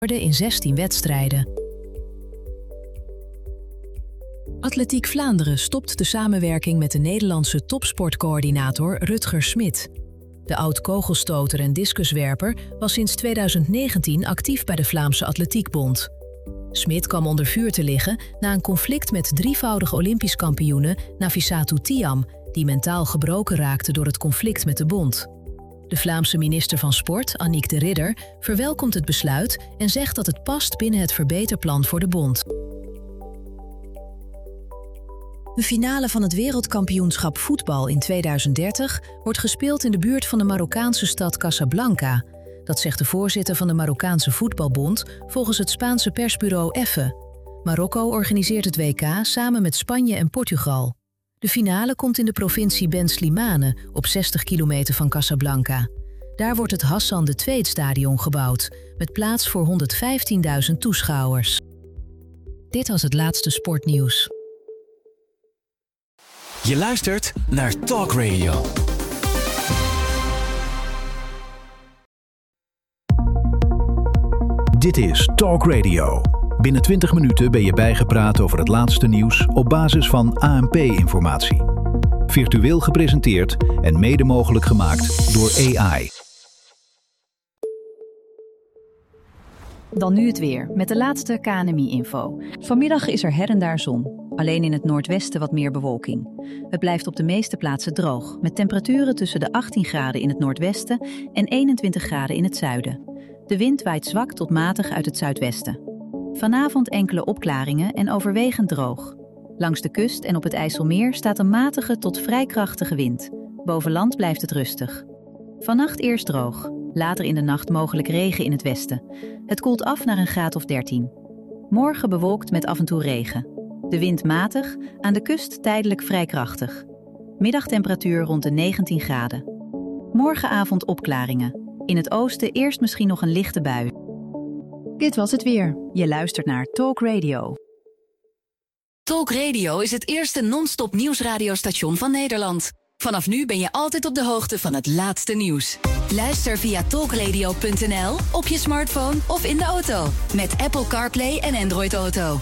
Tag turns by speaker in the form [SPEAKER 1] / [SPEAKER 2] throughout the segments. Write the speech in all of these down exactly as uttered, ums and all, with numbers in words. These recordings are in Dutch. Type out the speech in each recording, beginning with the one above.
[SPEAKER 1] in zestien wedstrijden. Atletiek Vlaanderen stopt de samenwerking met de Nederlandse topsportcoördinator Rutger Smit. De oud-kogelstoter en discuswerper was sinds tweeduizend negentien actief bij de Vlaamse Atletiekbond. Smit kwam onder vuur te liggen na een conflict met drievoudig Olympisch kampioene Nafissatou Thiam, die mentaal gebroken raakte door het conflict met de bond. De Vlaamse minister van Sport, Annick de Ridder, verwelkomt het besluit en zegt dat het past binnen het verbeterplan voor de bond. De finale van het wereldkampioenschap voetbal in tweeduizend dertig wordt gespeeld in de buurt van de Marokkaanse stad Casablanca. Dat zegt de voorzitter van de Marokkaanse voetbalbond volgens het Spaanse persbureau EFE. Marokko organiseert het W K samen met Spanje en Portugal. De finale komt in de provincie Ben Slimane, op zestig kilometer van Casablanca. Daar wordt het Hassan de Tweede Stadion gebouwd, met plaats voor honderdvijftienduizend toeschouwers. Dit was het laatste sportnieuws.
[SPEAKER 2] Je luistert naar Talk Radio.
[SPEAKER 3] Dit is Talk Radio. Binnen twintig minuten ben je bijgepraat over het laatste nieuws op basis van A N P-informatie. Virtueel gepresenteerd en mede mogelijk gemaakt door A I.
[SPEAKER 4] Dan nu het weer, met de laatste K N M I-info. Vanmiddag is er her en daar zon. Alleen in het noordwesten wat meer bewolking. Het blijft op de meeste plaatsen droog, met temperaturen tussen de achttien graden in het noordwesten en eenentwintig graden in het zuiden. De wind waait zwak tot matig uit het zuidwesten. Vanavond enkele opklaringen en overwegend droog. Langs de kust en op het IJsselmeer staat een matige tot vrij krachtige wind. Boven land blijft het rustig. Vannacht eerst droog, later in de nacht mogelijk regen in het westen. Het koelt af naar een graad of dertien. Morgen bewolkt met af en toe regen. De wind matig, aan de kust tijdelijk vrij krachtig. Middagtemperatuur rond de negentien graden. Morgenavond opklaringen. In het oosten eerst misschien nog een lichte bui. Dit was het weer. Je luistert naar Talk Radio.
[SPEAKER 5] Talk Radio is het eerste non-stop nieuwsradiostation van Nederland. Vanaf nu ben je altijd op de hoogte van het laatste nieuws. Luister via talkradio punt n l, op je smartphone of in de auto. Met Apple CarPlay en Android Auto.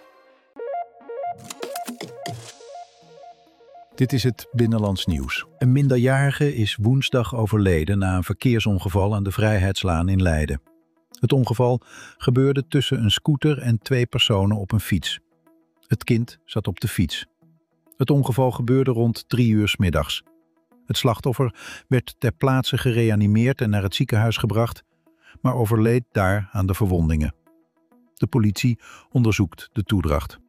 [SPEAKER 3] Dit is het Binnenlands Nieuws. Een minderjarige is woensdag overleden na een verkeersongeval aan de Vrijheidslaan in Leiden. Het ongeval gebeurde tussen een scooter en twee personen op een fiets. Het kind zat op de fiets. Het ongeval gebeurde rond drie uur 's middags. Het slachtoffer werd ter plaatse gereanimeerd en naar het ziekenhuis gebracht, maar overleed daar aan de verwondingen. De politie onderzoekt de toedracht.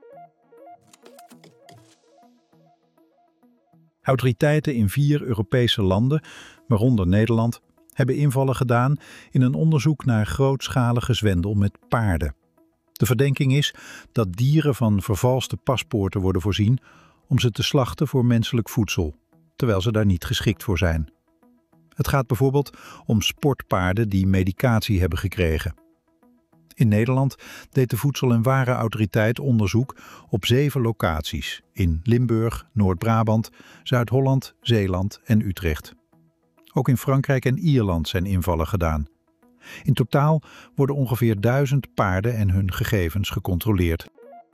[SPEAKER 3] Autoriteiten in vier Europese landen, waaronder Nederland, hebben invallen gedaan in een onderzoek naar grootschalige zwendel met paarden. De verdenking is dat dieren van vervalste paspoorten worden voorzien om ze te slachten voor menselijk voedsel, terwijl ze daar niet geschikt voor zijn. Het gaat bijvoorbeeld om sportpaarden die medicatie hebben gekregen. In Nederland deed de Voedsel- en Warenautoriteit onderzoek op zeven locaties in Limburg, Noord-Brabant, Zuid-Holland, Zeeland en Utrecht. Ook in Frankrijk en Ierland zijn invallen gedaan. In totaal worden ongeveer duizend paarden en hun gegevens gecontroleerd.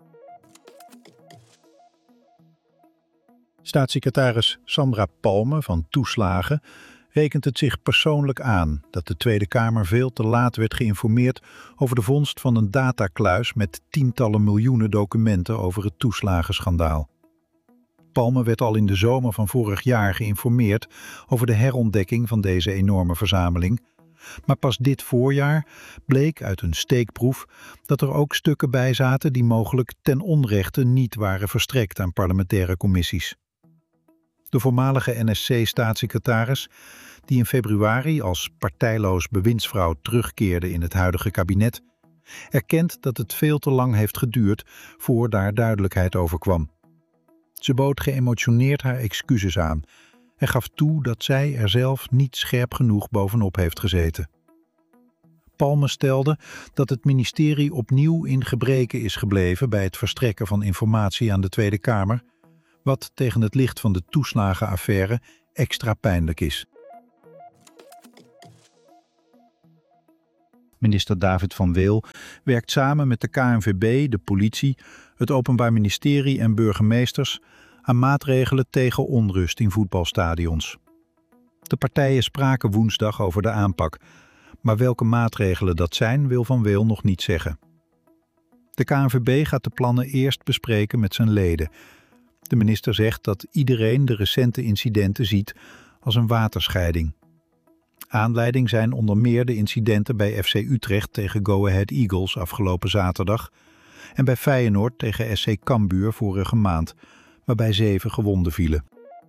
[SPEAKER 3] Staatssecretaris Sandra Palme van Toeslagen rekent het zich persoonlijk aan dat de Tweede Kamer veel te laat werd geïnformeerd over de vondst van een datakluis met tientallen miljoenen documenten over het toeslagenschandaal. Palme werd al in de zomer van vorig jaar geïnformeerd over de herontdekking van deze enorme verzameling, maar pas dit voorjaar bleek uit een steekproef dat er ook stukken bij zaten die mogelijk ten onrechte niet waren verstrekt aan parlementaire commissies. De voormalige N S C-staatssecretaris, die in februari als partijloos bewindsvrouw terugkeerde in het huidige kabinet, erkent dat het veel te lang heeft geduurd voor daar duidelijkheid over kwam. Ze bood geëmotioneerd haar excuses aan en gaf toe dat zij er zelf niet scherp genoeg bovenop heeft gezeten. Palme stelde dat het ministerie opnieuw in gebreke is gebleven bij het verstrekken van informatie aan de Tweede Kamer, wat tegen het licht van de toeslagenaffaire extra pijnlijk is. Minister David van Weel werkt samen met de K N V B, de politie, het Openbaar Ministerie en burgemeesters aan maatregelen tegen onrust in voetbalstadions. De partijen spraken woensdag over de aanpak, maar welke maatregelen dat zijn, wil Van Weel nog niet zeggen. De K N V B gaat de plannen eerst bespreken met zijn leden. De minister zegt dat iedereen de recente incidenten ziet als een waterscheiding. Aanleiding zijn onder meer de incidenten bij F C Utrecht tegen Go Ahead Eagles afgelopen zaterdag en bij Feyenoord tegen S C Cambuur vorige maand, waarbij zeven gewonden vielen.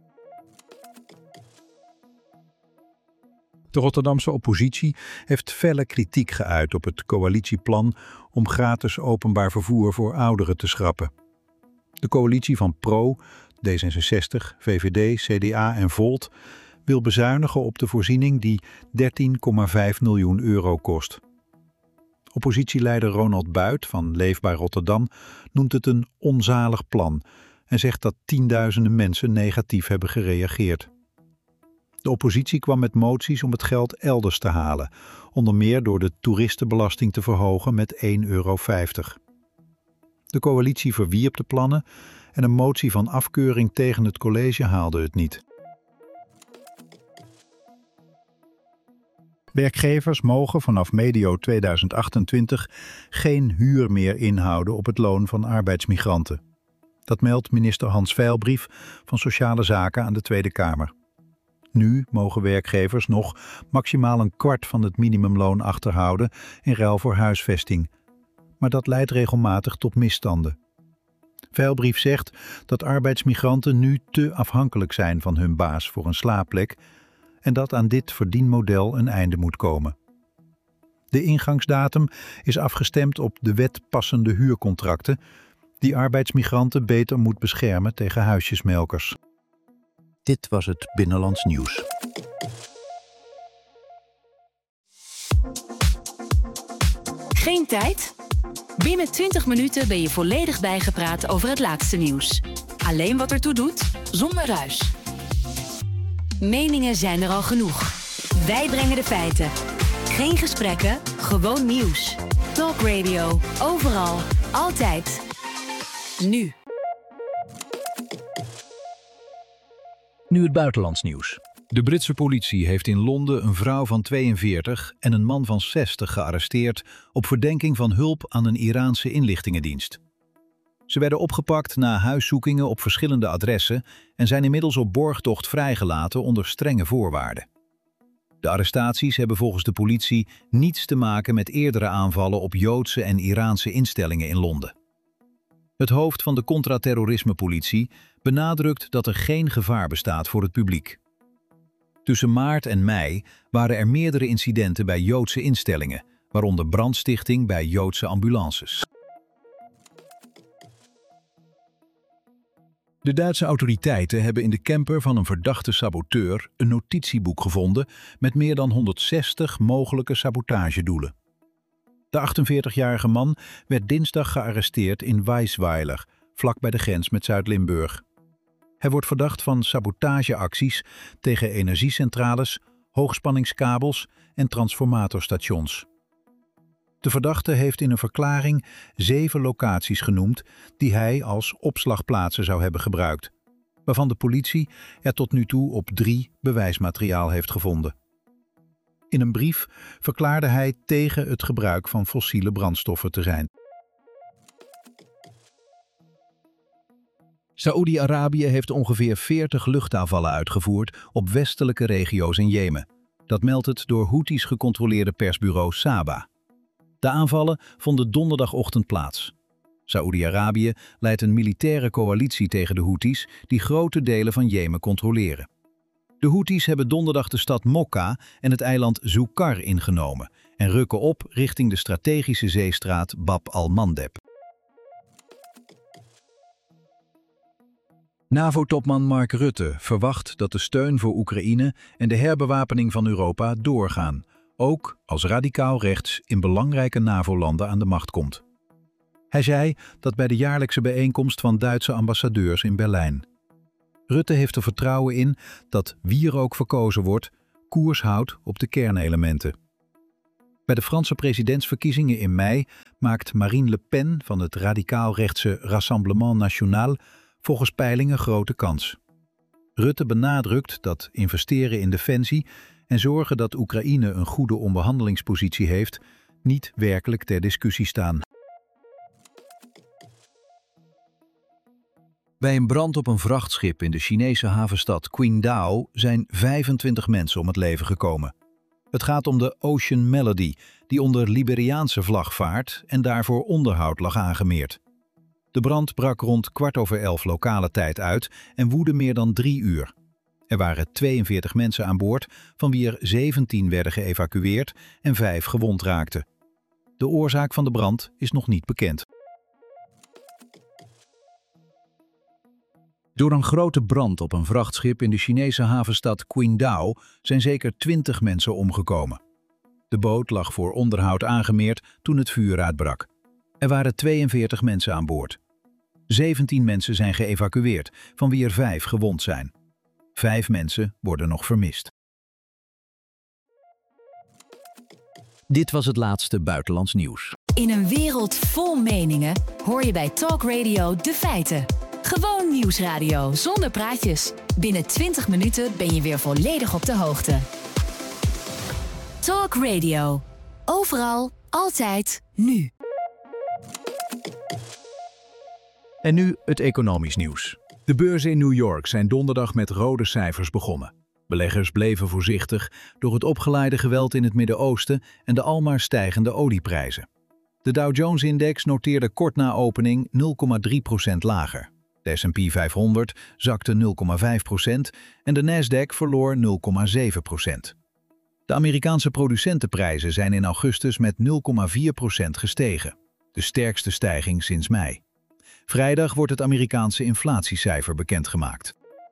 [SPEAKER 3] De Rotterdamse oppositie heeft felle kritiek geuit op het coalitieplan om gratis openbaar vervoer voor ouderen te schrappen. De coalitie van Pro, D zesenzestig, V V D, C D A en Volt wil bezuinigen op de voorziening die dertien komma vijf miljoen euro kost. Oppositieleider Ronald Buit van Leefbaar Rotterdam noemt het een onzalig plan en zegt dat tienduizenden mensen negatief hebben gereageerd. De oppositie kwam met moties om het geld elders te halen, onder meer door de toeristenbelasting te verhogen met één euro vijftig. De coalitie verwierp de plannen en een motie van afkeuring tegen het college haalde het niet. Werkgevers mogen vanaf medio tweeduizend achtentwintig geen huur meer inhouden op het loon van arbeidsmigranten. Dat meldt minister Hans Veilbrief van Sociale Zaken aan de Tweede Kamer. Nu mogen werkgevers nog maximaal een kwart van het minimumloon achterhouden in ruil voor huisvesting. Maar dat leidt regelmatig tot misstanden. Veilbrief zegt dat arbeidsmigranten nu te afhankelijk zijn van hun baas voor een slaapplek en dat aan dit verdienmodel een einde moet komen. De ingangsdatum is afgestemd op de wet passende huurcontracten, die arbeidsmigranten beter moet beschermen tegen huisjesmelkers. Dit was het Binnenlands Nieuws.
[SPEAKER 5] Geen tijd? Binnen twintig minuten ben je volledig bijgepraat over het laatste nieuws. Alleen wat ertoe doet, zonder ruis. Meningen zijn er al genoeg. Wij brengen de feiten. Geen gesprekken, gewoon nieuws. Talk Radio, overal, altijd. Nu.
[SPEAKER 2] Nu het buitenlands nieuws. De Britse politie heeft in Londen een vrouw van tweeënveertig en een man van zestig gearresteerd op verdenking van hulp aan een Iraanse inlichtingendienst. Ze werden opgepakt na huiszoekingen op verschillende adressen en zijn inmiddels op borgtocht vrijgelaten onder strenge voorwaarden. De arrestaties hebben volgens de politie niets te maken met eerdere aanvallen op Joodse en Iraanse instellingen in Londen. Het hoofd van de contra-terrorisme-politie benadrukt dat er geen gevaar bestaat voor het publiek. Tussen maart en mei waren er meerdere incidenten bij Joodse instellingen, waaronder brandstichting bij Joodse ambulances. De Duitse autoriteiten hebben in de camper van een verdachte saboteur een notitieboek gevonden met meer dan honderdzestig mogelijke sabotagedoelen. De achtenveertigjarige man werd dinsdag gearresteerd in Weisweiler, vlak bij de grens met Zuid-Limburg. Hij wordt verdacht van sabotageacties tegen energiecentrales, hoogspanningskabels en transformatorstations. De verdachte heeft in een verklaring zeven locaties genoemd die hij als opslagplaatsen zou hebben gebruikt, waarvan de politie er tot nu toe op drie bewijsmateriaal heeft gevonden. In een brief verklaarde hij tegen het gebruik van fossiele brandstoffen te zijn. Saoedi-Arabië heeft ongeveer veertig luchtaanvallen uitgevoerd op westelijke regio's in Jemen. Dat meldt het door Houthis gecontroleerde persbureau Saba. De aanvallen vonden donderdagochtend plaats. Saoedi-Arabië leidt een militaire coalitie tegen de Houthis die grote delen van Jemen controleren. De Houthis hebben donderdag de stad Mokka en het eiland Zoukar ingenomen en rukken op richting de strategische zeestraat Bab al-Mandeb. NAVO-topman Mark Rutte verwacht dat de steun voor Oekraïne en de herbewapening van Europa doorgaan, ook als radicaal rechts in belangrijke NAVO-landen aan de macht komt. Hij zei dat bij de jaarlijkse bijeenkomst van Duitse ambassadeurs in Berlijn. Rutte heeft er vertrouwen in dat wie er ook verkozen wordt, koers houdt op de kernelementen. Bij de Franse presidentsverkiezingen in mei maakt Marine Le Pen van het radicaal-rechtse Rassemblement National volgens peilingen grote kans. Rutte benadrukt dat investeren in defensie en zorgen dat Oekraïne een goede onderhandelingspositie heeft niet werkelijk ter discussie staan. Bij een brand op een vrachtschip in de Chinese havenstad Qingdao zijn vijfentwintig mensen om het leven gekomen. Het gaat om de Ocean Melody, die onder Liberiaanse vlag vaart en daarvoor onderhoud lag aangemeerd. De brand brak rond kwart over elf lokale tijd uit en woedde meer dan drie uur. Er waren tweeënveertig mensen aan boord, van wie er zeventien werden geëvacueerd en vijf gewond raakten. De oorzaak van de brand is nog niet bekend. Door een grote brand op een vrachtschip in de Chinese havenstad Qingdao zijn zeker twintig mensen omgekomen. De boot lag voor onderhoud aangemeerd toen het vuur uitbrak. Er waren tweeënveertig mensen aan boord. zeventien mensen zijn geëvacueerd, van wie er vijf gewond zijn. Vijf mensen worden nog vermist. Dit was het laatste buitenlands nieuws.
[SPEAKER 5] In een wereld vol meningen hoor je bij Talk Radio de feiten. Gewoon nieuwsradio zonder praatjes. Binnen twintig minuten ben je weer volledig op de hoogte. Talk Radio. Overal, altijd, nu.
[SPEAKER 2] En nu het economisch nieuws. De beurzen in New York zijn donderdag met rode cijfers begonnen. Beleggers bleven voorzichtig door het opgeleide geweld in het Midden-Oosten en de almaar stijgende olieprijzen. De Dow Jones-index noteerde kort na opening nul komma drie procent lager. De S en P vijfhonderd zakte nul komma vijf procent en de Nasdaq verloor nul komma zeven procent. De Amerikaanse producentenprijzen zijn in augustus met nul komma vier procent gestegen, de sterkste stijging sinds mei. Vrijdag wordt het Amerikaanse inflatiecijfer bekendgemaakt.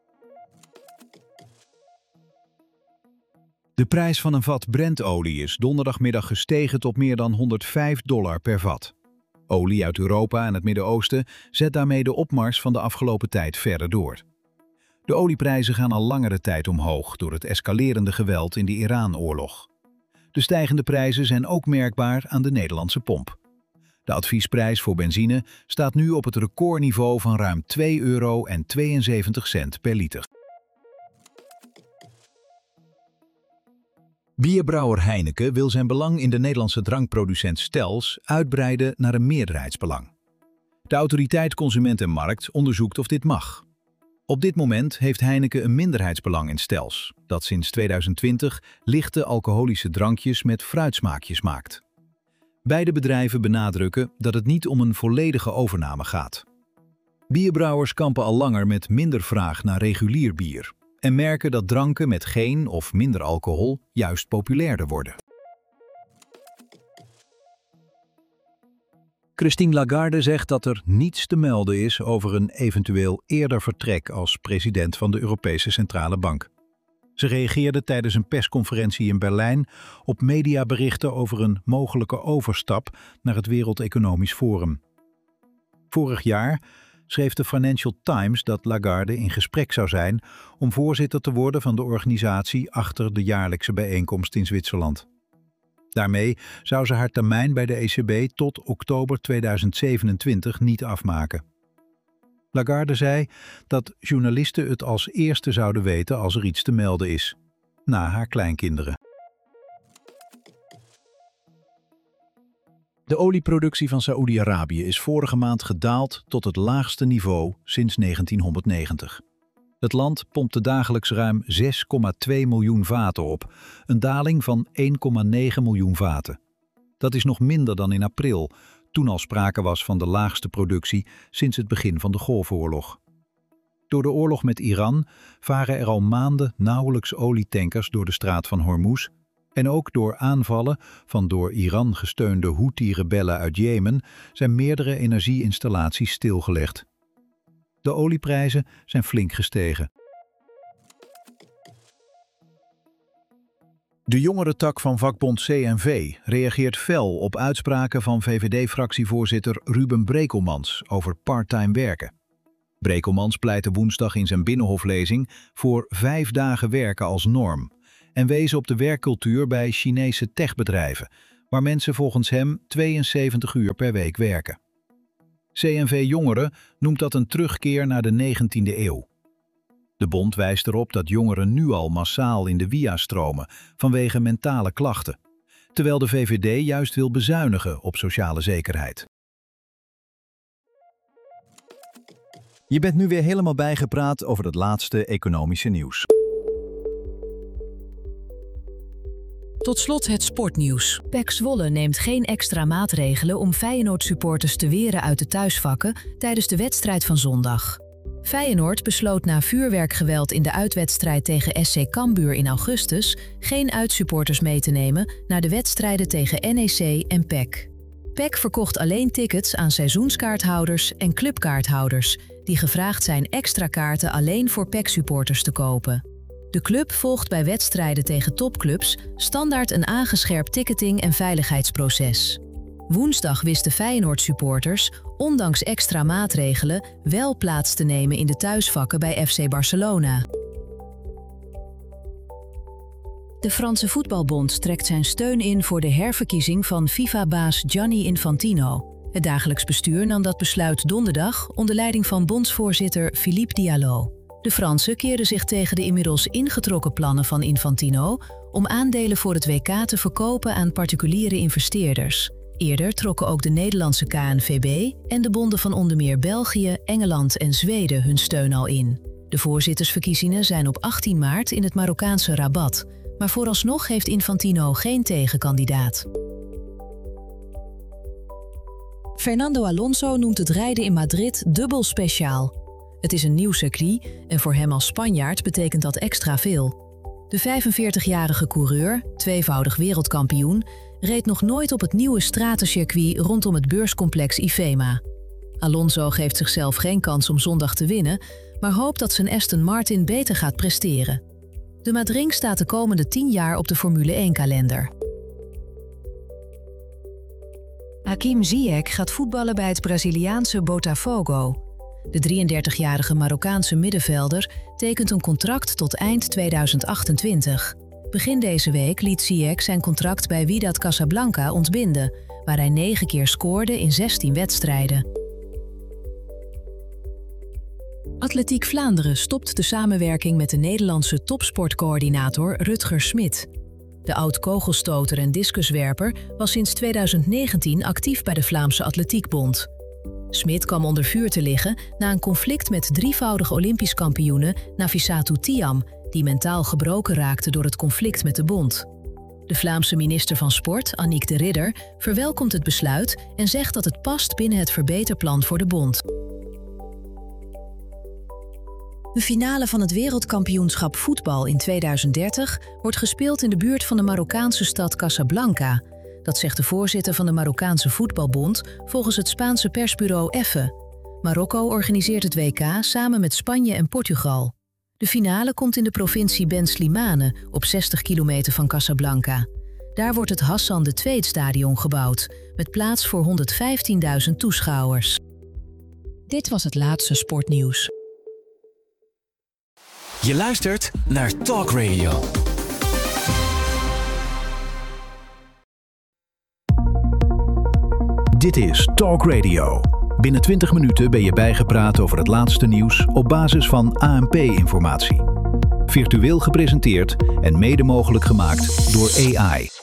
[SPEAKER 2] De prijs van een vat Brent-olie is donderdagmiddag gestegen tot meer dan honderdvijf dollar per vat. Olie uit Europa en het Midden-Oosten zet daarmee de opmars van de afgelopen tijd verder door. De olieprijzen gaan al langere tijd omhoog door het escalerende geweld in de Iran-oorlog. De stijgende prijzen zijn ook merkbaar aan de Nederlandse pomp. De adviesprijs voor benzine staat nu op het recordniveau van ruim twee euro en tweeënzeventig cent per liter. Bierbrouwer Heineken wil zijn belang in de Nederlandse drankproducent Stels uitbreiden naar een meerderheidsbelang. De autoriteit Consument en Markt onderzoekt of dit mag. Op dit moment heeft Heineken een minderheidsbelang in Stels, dat sinds tweeduizend twintig lichte alcoholische drankjes met fruitsmaakjes maakt. Beide bedrijven benadrukken dat het niet om een volledige overname gaat. Bierbrouwers kampen al langer met minder vraag naar regulier bier en merken dat dranken met geen of minder alcohol juist populairder worden. Christine Lagarde zegt dat er niets te melden is over een eventueel eerder vertrek als president van de Europese Centrale Bank. Ze reageerde tijdens een persconferentie in Berlijn op mediaberichten over een mogelijke overstap naar het Wereld Economisch Forum. Vorig jaar schreef de Financial Times dat Lagarde in gesprek zou zijn om voorzitter te worden van de organisatie achter de jaarlijkse bijeenkomst in Zwitserland. Daarmee zou ze haar termijn bij de E C B tot oktober tweeduizend zevenentwintig niet afmaken. Lagarde zei dat journalisten het als eerste zouden weten als er iets te melden is, na haar kleinkinderen. De olieproductie van Saoedi-Arabië is vorige maand gedaald tot het laagste niveau sinds negentienhonderdnegentig. Het land pompte dagelijks ruim zes komma twee miljoen vaten op, een daling van één komma negen miljoen vaten. Dat is nog minder dan in april, toen al sprake was van de laagste productie sinds het begin van de Golfoorlog. Door de oorlog met Iran varen er al maanden nauwelijks olietankers door de straat van Hormuz en ook door aanvallen van door Iran gesteunde Houthi-rebellen uit Jemen zijn meerdere energieinstallaties stilgelegd. De olieprijzen zijn flink gestegen. De jongerentak van vakbond C N V reageert fel op uitspraken van V V D-fractievoorzitter Ruben Brekelmans over parttime werken. Brekelmans pleitte woensdag in zijn binnenhoflezing voor vijf dagen werken als norm en wees op de werkcultuur bij Chinese techbedrijven, waar mensen volgens hem tweeënzeventig uur per week werken. C N V Jongeren noemt dat een terugkeer naar de negentiende eeuw. De bond wijst erop dat jongeren nu al massaal in de W I A stromen vanwege mentale klachten, terwijl de V V D juist wil bezuinigen op sociale zekerheid.
[SPEAKER 6] Je bent nu weer helemaal bijgepraat over het laatste economische nieuws.
[SPEAKER 1] Tot slot het sportnieuws. P E C Zwolle neemt geen extra maatregelen om Feyenoord-supporters te weren uit de thuisvakken tijdens de wedstrijd van zondag. Feyenoord besloot na vuurwerkgeweld in de uitwedstrijd tegen S C Cambuur in augustus geen uitsupporters mee te nemen naar de wedstrijden tegen N E C en P E C. P E C verkocht alleen tickets aan seizoenskaarthouders en clubkaarthouders die gevraagd zijn extra kaarten alleen voor P E C-supporters te kopen. De club volgt bij wedstrijden tegen topclubs standaard een aangescherpt ticketing- en veiligheidsproces. Woensdag wisten Feyenoord-supporters, ondanks extra maatregelen, wel plaats te nemen in de thuisvakken bij F C Barcelona. De Franse Voetbalbond trekt zijn steun in voor de herverkiezing van FIFA-baas Gianni Infantino. Het dagelijks bestuur nam dat besluit donderdag onder leiding van bondsvoorzitter Philippe Diallo. De Fransen keerden zich tegen de inmiddels ingetrokken plannen van Infantino om aandelen voor het W K te verkopen aan particuliere investeerders. Eerder trokken ook de Nederlandse K N V B en de bonden van onder meer België, Engeland en Zweden hun steun al in. De voorzittersverkiezingen zijn op achttien maart in het Marokkaanse Rabat, maar vooralsnog heeft Infantino geen tegenkandidaat. Fernando Alonso noemt het rijden in Madrid dubbel speciaal. Het is een nieuw circuit en voor hem als Spanjaard betekent dat extra veel. De vijfenveertigjarige coureur, tweevoudig wereldkampioen, reed nog nooit op het nieuwe stratencircuit rondom het beurscomplex IFEMA. Alonso geeft zichzelf geen kans om zondag te winnen, maar hoopt dat zijn Aston Martin beter gaat presteren. De Madring staat de komende tien jaar op de Formule één-kalender. Hakim Ziyech gaat voetballen bij het Braziliaanse Botafogo. De drieëndertigjarige Marokkaanse middenvelder tekent een contract tot eind tweeduizend achtentwintig. Begin deze week liet Ziyech zijn contract bij Wydad Casablanca ontbinden, waar hij negen keer scoorde in zestien wedstrijden. Atletiek Vlaanderen stopt de samenwerking met de Nederlandse topsportcoördinator Rutger Smit. De oud-kogelstoter en discuswerper was sinds tweeduizend negentien actief bij de Vlaamse Atletiekbond. Smit kwam onder vuur te liggen na een conflict met drievoudig Olympisch kampioene Nafissatou Thiam, die mentaal gebroken raakte door het conflict met de bond. De Vlaamse minister van Sport, Annick de Ridder, verwelkomt het besluit en zegt dat het past binnen het verbeterplan voor de bond. De finale van het wereldkampioenschap voetbal in tweeduizend dertig wordt gespeeld in de buurt van de Marokkaanse stad Casablanca. Dat zegt de voorzitter van de Marokkaanse Voetbalbond volgens het Spaanse persbureau EFE. Marokko organiseert het W K samen met Spanje en Portugal. De finale komt in de provincie Ben Slimane, op zestig kilometer van Casablanca. Daar wordt het Hassan de Tweede-stadion gebouwd, met plaats voor honderdvijftienduizend toeschouwers. Dit was het laatste sportnieuws.
[SPEAKER 7] Je luistert naar Talk Radio.
[SPEAKER 2] Dit is Talk Radio. Binnen twintig minuten ben je bijgepraat over het laatste nieuws op basis van A N P-informatie. Virtueel gepresenteerd en mede mogelijk gemaakt door A I.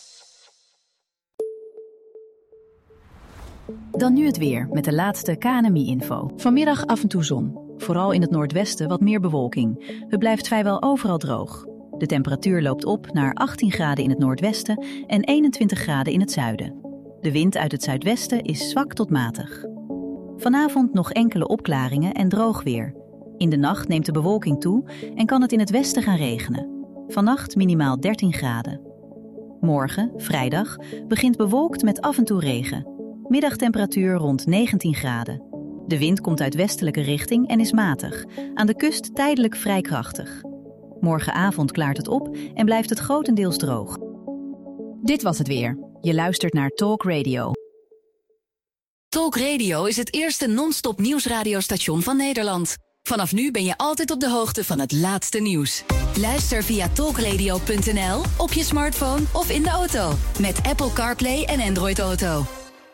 [SPEAKER 4] Dan nu het weer met de laatste K N M I-info. Vanmiddag af en toe zon. Vooral in het noordwesten wat meer bewolking. Het blijft vrijwel overal droog. De temperatuur loopt op naar achttien graden in het noordwesten en eenentwintig graden in het zuiden. De wind uit het zuidwesten is zwak tot matig. Vanavond nog enkele opklaringen en droog weer. In de nacht neemt de bewolking toe en kan het in het westen gaan regenen. Vannacht minimaal dertien graden. Morgen, vrijdag, begint bewolkt met af en toe regen. Middagtemperatuur rond negentien graden. De wind komt uit westelijke richting en is matig. Aan de kust tijdelijk vrij krachtig. Morgenavond klaart het op en blijft het grotendeels droog. Dit was het weer. Je luistert naar Talk Radio.
[SPEAKER 5] Talk Radio is het eerste non-stop nieuwsradiostation van Nederland. Vanaf nu ben je altijd op de hoogte van het laatste nieuws. Luister via talkradio punt n l, op je smartphone of in de auto. Met Apple CarPlay en Android Auto.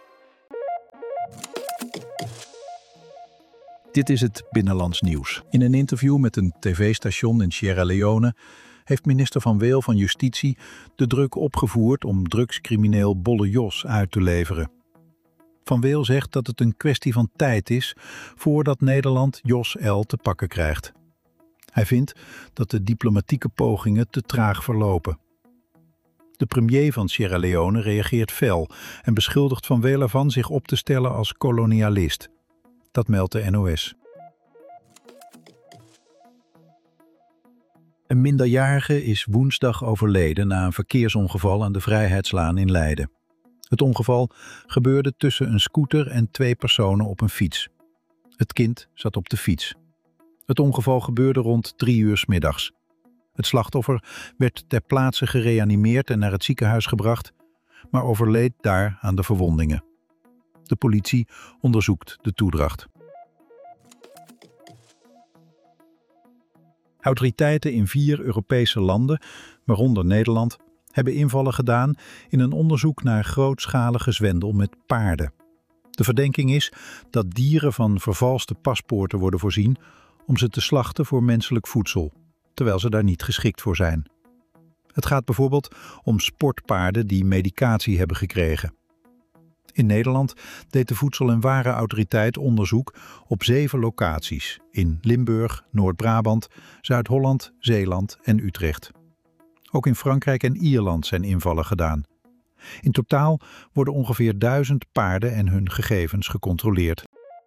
[SPEAKER 2] Dit is het Binnenlands Nieuws. In een interview met een tv-station in Sierra Leone heeft minister Van Weel van Justitie de druk opgevoerd om drugscrimineel Bolle Jos uit te leveren. Van Weel zegt dat het een kwestie van tijd is voordat Nederland Jos L. te pakken krijgt. Hij vindt dat de diplomatieke pogingen te traag verlopen. De premier van Sierra Leone reageert fel en beschuldigt Van Weel ervan zich op te stellen als kolonialist. Dat meldt de N O S. Een minderjarige is woensdag overleden na een verkeersongeval aan de Vrijheidslaan in Leiden. Het ongeval gebeurde tussen een scooter en twee personen op een fiets. Het kind zat op de fiets. Het ongeval gebeurde rond drie uur 's middags. Het slachtoffer werd ter plaatse gereanimeerd en naar het ziekenhuis gebracht, maar overleed daar aan de verwondingen. De politie onderzoekt de toedracht. Autoriteiten in vier Europese landen, waaronder Nederland, hebben invallen gedaan in een onderzoek naar grootschalige zwendel met paarden. De verdenking is dat dieren van vervalste paspoorten worden voorzien om ze te slachten voor menselijk voedsel, terwijl ze daar niet geschikt voor zijn. Het gaat bijvoorbeeld om sportpaarden die medicatie hebben gekregen. In Nederland deed de Voedsel- en Warenautoriteit onderzoek op zeven locaties in Limburg, Noord-Brabant, Zuid-Holland, Zeeland en Utrecht. Ook in Frankrijk en Ierland zijn invallen gedaan. In totaal worden ongeveer duizend paarden en hun gegevens gecontroleerd.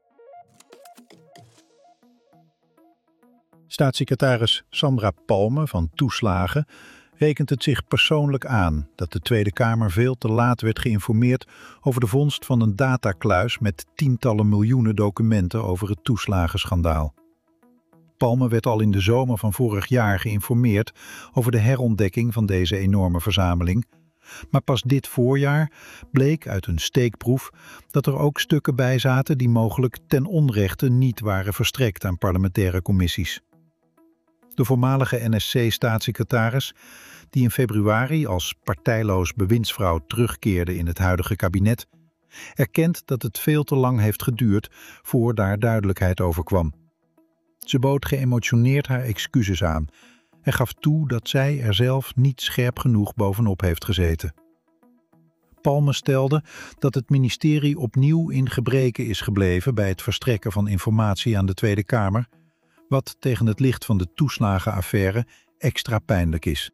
[SPEAKER 2] Staatssecretaris Sandra Palme van Toeslagen rekent het zich persoonlijk aan dat de Tweede Kamer veel te laat werd geïnformeerd over de vondst van een datakluis met tientallen miljoenen documenten over het toeslagenschandaal. Palme werd al in de zomer van vorig jaar geïnformeerd over de herontdekking van deze enorme verzameling, maar pas dit voorjaar bleek uit een steekproef dat er ook stukken bij zaten die mogelijk ten onrechte niet waren verstrekt aan parlementaire commissies. De voormalige N S C-staatssecretaris, die in februari als partijloos bewindsvrouw terugkeerde in het huidige kabinet, erkent dat het veel te lang heeft geduurd voor daar duidelijkheid over kwam. Ze bood geëmotioneerd haar excuses aan en gaf toe dat zij er zelf niet scherp genoeg bovenop heeft gezeten. Palme stelde dat het ministerie opnieuw in gebreke is gebleven bij het verstrekken van informatie aan de Tweede Kamer, wat tegen het licht van de toeslagenaffaire extra pijnlijk is.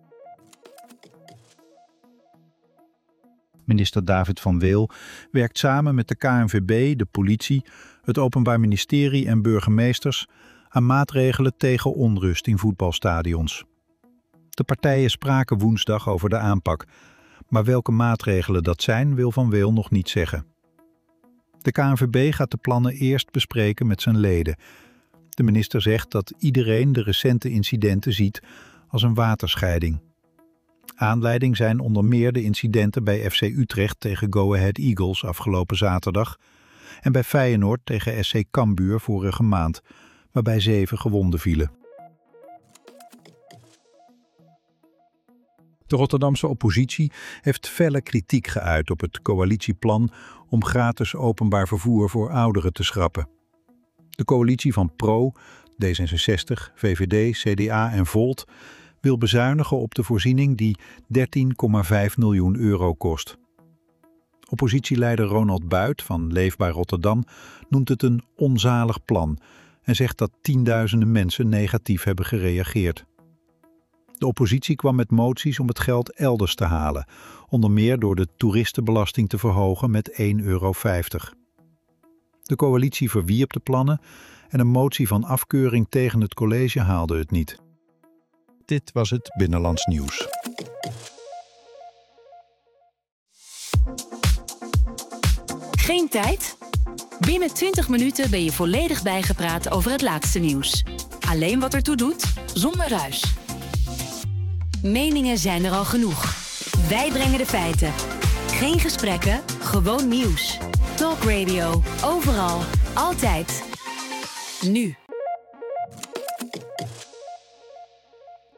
[SPEAKER 2] Minister David Van Weel werkt samen met de K N V B, de politie, het Openbaar Ministerie en burgemeesters aan maatregelen tegen onrust in voetbalstadions. De partijen spraken woensdag over de aanpak, maar welke maatregelen dat zijn, wil Van Weel nog niet zeggen. De K N V B gaat de plannen eerst bespreken met zijn leden. De minister zegt dat iedereen de recente incidenten ziet als een waterscheiding. Aanleiding zijn onder meer de incidenten bij F C Utrecht tegen Go Ahead Eagles afgelopen zaterdag en bij Feyenoord tegen S C Cambuur vorige maand, waarbij zeven gewonden vielen. De Rotterdamse oppositie heeft felle kritiek geuit op het coalitieplan om gratis openbaar vervoer voor ouderen te schrappen. De coalitie van Pro, D zesenzestig, V V D, C D A en Volt wil bezuinigen op de voorziening die dertien komma vijf miljoen euro kost. Oppositieleider Ronald Buit van Leefbaar Rotterdam noemt het een onzalig plan en zegt dat tienduizenden mensen negatief hebben gereageerd. De oppositie kwam met moties om het geld elders te halen, onder meer door de toeristenbelasting te verhogen met één euro vijftig. De coalitie verwierp de plannen en een motie van afkeuring tegen het college haalde het niet. Dit was het Binnenlands Nieuws.
[SPEAKER 5] Geen tijd? Binnen twintig minuten ben je volledig bijgepraat over het laatste nieuws. Alleen wat ertoe doet, zonder ruis. Meningen zijn er al genoeg. Wij brengen de feiten. Geen gesprekken, gewoon nieuws. Talk Radio, overal, altijd. Nu.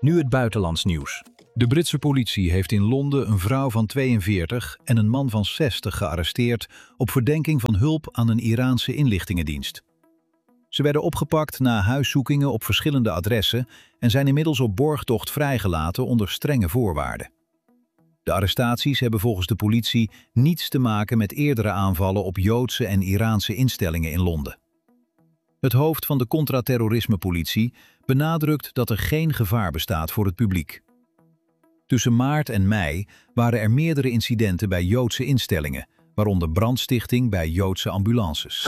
[SPEAKER 6] Nu het buitenlands nieuws.
[SPEAKER 2] De Britse politie heeft in Londen een vrouw van tweeënveertig en een man van zestig gearresteerd op verdenking van hulp aan een Iraanse inlichtingendienst. Ze werden opgepakt na huiszoekingen op verschillende adressen en zijn inmiddels op borgtocht vrijgelaten onder strenge voorwaarden. De arrestaties hebben volgens de politie niets te maken met eerdere aanvallen op Joodse en Iraanse instellingen in Londen. Het hoofd van de contra-terrorisme-politie benadrukt dat er geen gevaar bestaat voor het publiek. Tussen maart en mei waren er meerdere incidenten bij Joodse instellingen, waaronder brandstichting bij Joodse ambulances.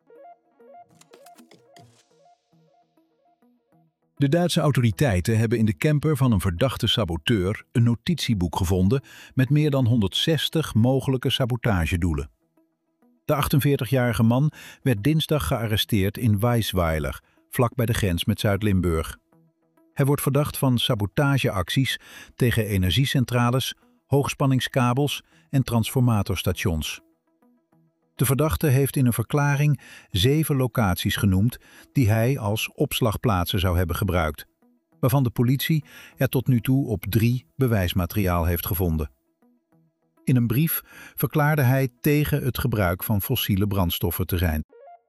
[SPEAKER 2] De Duitse autoriteiten hebben in de camper van een verdachte saboteur een notitieboek gevonden met meer dan honderdzestig mogelijke sabotagedoelen. De achtenveertigjarige man werd dinsdag gearresteerd in Weisweiler, vlak bij de grens met Zuid-Limburg. Hij wordt verdacht van sabotageacties tegen energiecentrales, hoogspanningskabels en transformatorstations. De verdachte heeft in een verklaring zeven locaties genoemd die hij als opslagplaatsen zou hebben gebruikt, waarvan de politie er tot nu toe op drie bewijsmateriaal heeft gevonden. In een brief verklaarde hij tegen het gebruik van fossiele brandstoffen te zijn.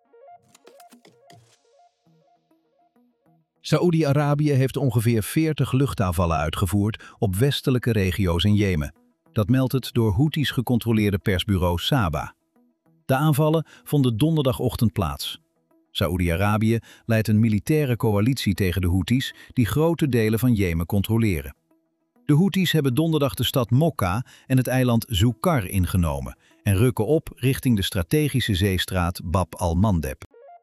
[SPEAKER 2] Saoedi-Arabië heeft ongeveer veertig luchtaanvallen uitgevoerd op westelijke regio's in Jemen. Dat meldt het door Houthis gecontroleerde persbureau Saba. De aanvallen vonden donderdagochtend plaats. Saoedi-Arabië leidt een militaire coalitie tegen de Houthis die grote delen van Jemen controleren. De Houthis hebben donderdag de stad Mokka en het eiland Zoukar ingenomen en rukken op richting de strategische zeestraat Bab al-Mandeb.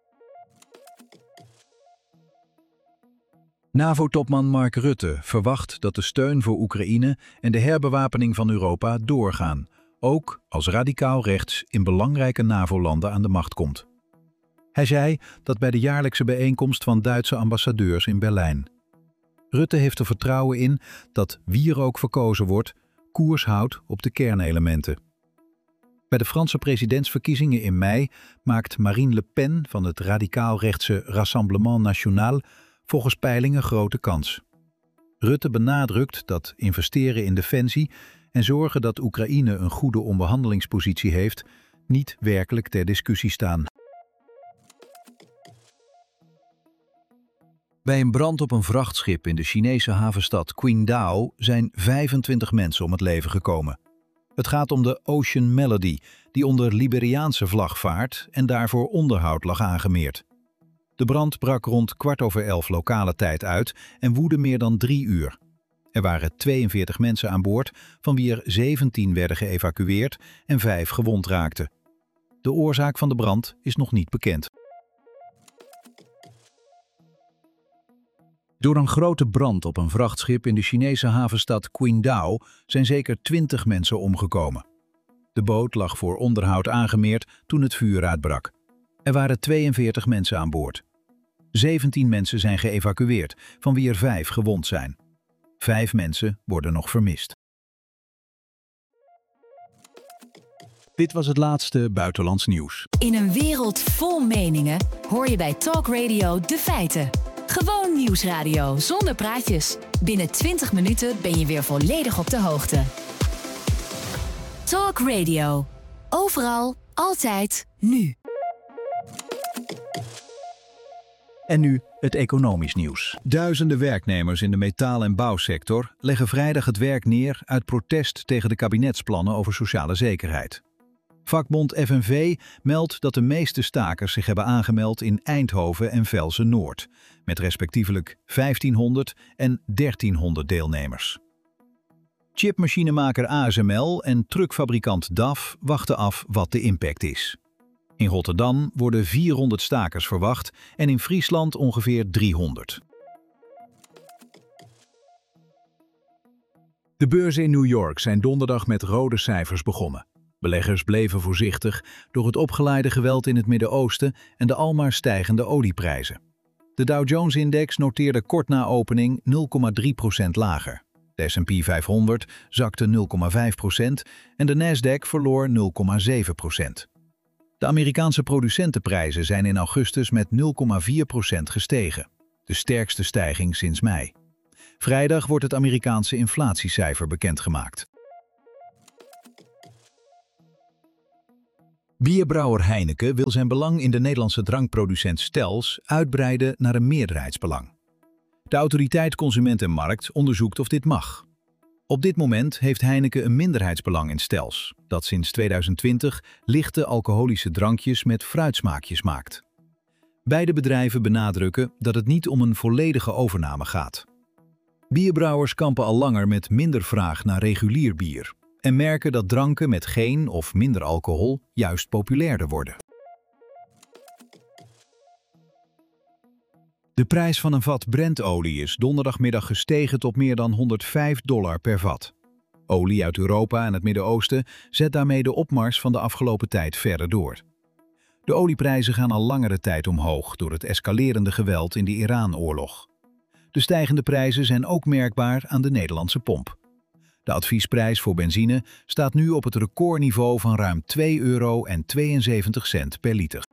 [SPEAKER 2] NAVO-topman Mark Rutte verwacht dat de steun voor Oekraïne en de herbewapening van Europa doorgaan, ook als radicaal rechts in belangrijke NAVO-landen aan de macht komt. Hij zei dat bij de jaarlijkse bijeenkomst van Duitse ambassadeurs in Berlijn. Rutte heeft er vertrouwen in dat wie er ook verkozen wordt, koers houdt op de kernelementen. Bij de Franse presidentsverkiezingen in mei maakt Marine Le Pen van het radicaal-rechtse Rassemblement National volgens peilingen grote kans. Rutte benadrukt dat investeren in defensie en zorgen dat Oekraïne een goede onderhandelingspositie heeft, niet werkelijk ter discussie staan. Bij een brand op een vrachtschip in de Chinese havenstad Qingdao zijn vijfentwintig mensen om het leven gekomen. Het gaat om de Ocean Melody, die onder Liberiaanse vlag vaart en daarvoor onderhoud lag aangemeerd. De brand brak rond kwart over elf lokale tijd uit en woedde meer dan drie uur. Er waren tweeënveertig mensen aan boord, van wie er zeventien werden geëvacueerd en vijf gewond raakten. De oorzaak van de brand is nog niet bekend. Door een grote brand op een vrachtschip in de Chinese havenstad Qingdao zijn zeker twintig mensen omgekomen. De boot lag voor onderhoud aangemeerd toen het vuur uitbrak. Er waren tweeënveertig mensen aan boord. zeventien mensen zijn geëvacueerd, van wie er vijf gewond zijn. Vijf mensen worden nog vermist. Dit was het laatste buitenlands nieuws.
[SPEAKER 5] In een wereld vol meningen hoor je bij Talk Radio de feiten. Gewoon nieuwsradio zonder praatjes. Binnen twintig minuten ben je weer volledig op de hoogte. Talk Radio. Overal, altijd, nu.
[SPEAKER 2] En nu het economisch nieuws. Duizenden werknemers in de metaal- en bouwsector leggen vrijdag het werk neer uit protest tegen de kabinetsplannen over sociale zekerheid. Vakbond F N V meldt dat de meeste stakers zich hebben aangemeld in Eindhoven en Velsen-Noord, met respectievelijk vijftienhonderd en dertienhonderd deelnemers. Chipmachinemaker A S M L en truckfabrikant D A F wachten af wat de impact is. In Rotterdam worden vierhonderd stakers verwacht en in Friesland ongeveer driehonderd. De beurzen in New York zijn donderdag met rode cijfers begonnen. Beleggers bleven voorzichtig door het opgeleide geweld in het Midden-Oosten en de almaar stijgende olieprijzen. De Dow Jones-index noteerde kort na opening nul komma drie procent lager. De S en P vijfhonderd zakte nul komma vijf procent en de Nasdaq verloor nul komma zeven procent. De Amerikaanse producentenprijzen zijn in augustus met nul komma vier procent gestegen, de sterkste stijging sinds mei. Vrijdag wordt het Amerikaanse inflatiecijfer bekendgemaakt. Bierbrouwer Heineken wil zijn belang in de Nederlandse drankproducent Stels uitbreiden naar een meerderheidsbelang. De autoriteit Consument en Markt onderzoekt of dit mag. Op dit moment heeft Heineken een minderheidsbelang in Stels, dat sinds tweeduizend twintig lichte alcoholische drankjes met fruitsmaakjes maakt. Beide bedrijven benadrukken dat het niet om een volledige overname gaat. Bierbrouwers kampen al langer met minder vraag naar regulier bier en merken dat dranken met geen of minder alcohol juist populairder worden. De prijs van een vat Brentolie is donderdagmiddag gestegen tot meer dan honderdvijf dollar per vat. Olie uit Europa en het Midden-Oosten zet daarmee de opmars van de afgelopen tijd verder door. De olieprijzen gaan al langere tijd omhoog door het escalerende geweld in de Iran-oorlog. De stijgende prijzen zijn ook merkbaar aan de Nederlandse pomp. De adviesprijs voor benzine staat nu op het recordniveau van ruim twee euro en tweeënzeventig cent per liter.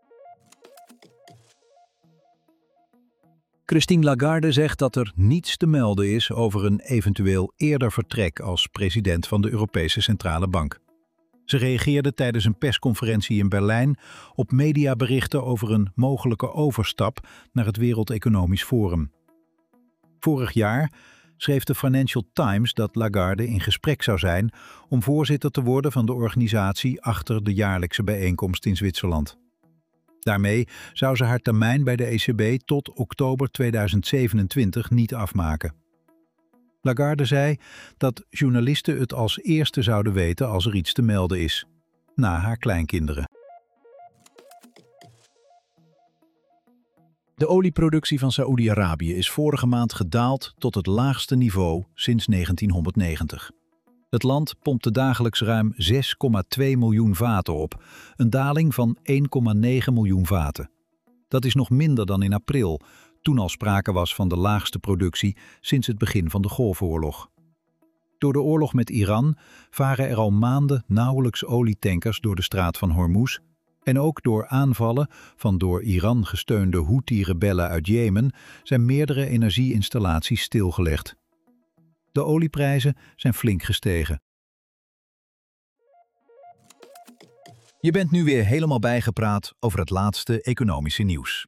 [SPEAKER 2] Christine Lagarde zegt dat er niets te melden is over een eventueel eerder vertrek als president van de Europese Centrale Bank. Ze reageerde tijdens een persconferentie in Berlijn op mediaberichten over een mogelijke overstap naar het Wereld Economisch Forum. Vorig jaar schreef de Financial Times dat Lagarde in gesprek zou zijn om voorzitter te worden van de organisatie achter de jaarlijkse bijeenkomst in Zwitserland. Daarmee zou ze haar termijn bij de E C B tot oktober tweeduizend zevenentwintig niet afmaken. Lagarde zei dat journalisten het als eerste zouden weten als er iets te melden is, na haar kleinkinderen. De olieproductie van Saoedi-Arabië is vorige maand gedaald tot het laagste niveau sinds negentienhonderdnegentig. Het land pompte dagelijks ruim zes komma twee miljoen vaten op, een daling van één komma negen miljoen vaten. Dat is nog minder dan in april, toen al sprake was van de laagste productie sinds het begin van de Golfoorlog. Door de oorlog met Iran varen er al maanden nauwelijks olietankers door de straat van Hormuz en ook door aanvallen van door Iran gesteunde Houthi-rebellen uit Jemen zijn meerdere energieinstallaties stilgelegd. De olieprijzen zijn flink gestegen.
[SPEAKER 6] Je bent nu weer helemaal bijgepraat over het laatste economische nieuws.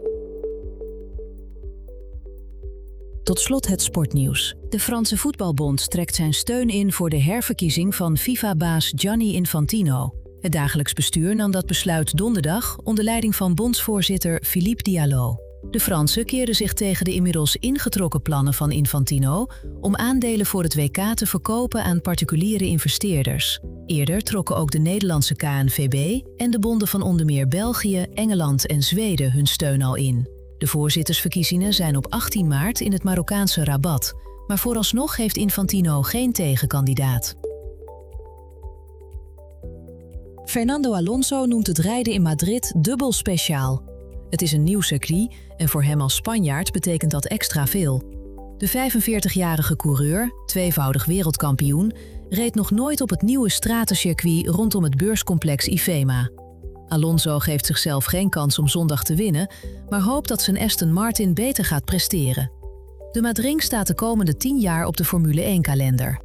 [SPEAKER 1] Tot slot het sportnieuws. De Franse Voetbalbond trekt zijn steun in voor de herverkiezing van FIFA-baas Gianni Infantino. Het dagelijks bestuur nam dat besluit donderdag onder leiding van bondsvoorzitter Philippe Diallo. De Fransen keerden zich tegen de inmiddels ingetrokken plannen van Infantino om aandelen voor het W K te verkopen aan particuliere investeerders. Eerder trokken ook de Nederlandse K N V B en de bonden van onder meer België, Engeland en Zweden hun steun al in. De voorzittersverkiezingen zijn op achttien maart in het Marokkaanse Rabat, maar vooralsnog heeft Infantino geen tegenkandidaat. Fernando Alonso noemt het rijden in Madrid dubbel speciaal. Het is een nieuw circuit en voor hem als Spanjaard betekent dat extra veel. De vijfenveertigjarige coureur, tweevoudig wereldkampioen, reed nog nooit op het nieuwe stratencircuit rondom het beurscomplex IFEMA. Alonso geeft zichzelf geen kans om zondag te winnen, maar hoopt dat zijn Aston Martin beter gaat presteren. De Madring staat de komende tien jaar op de Formule één-kalender.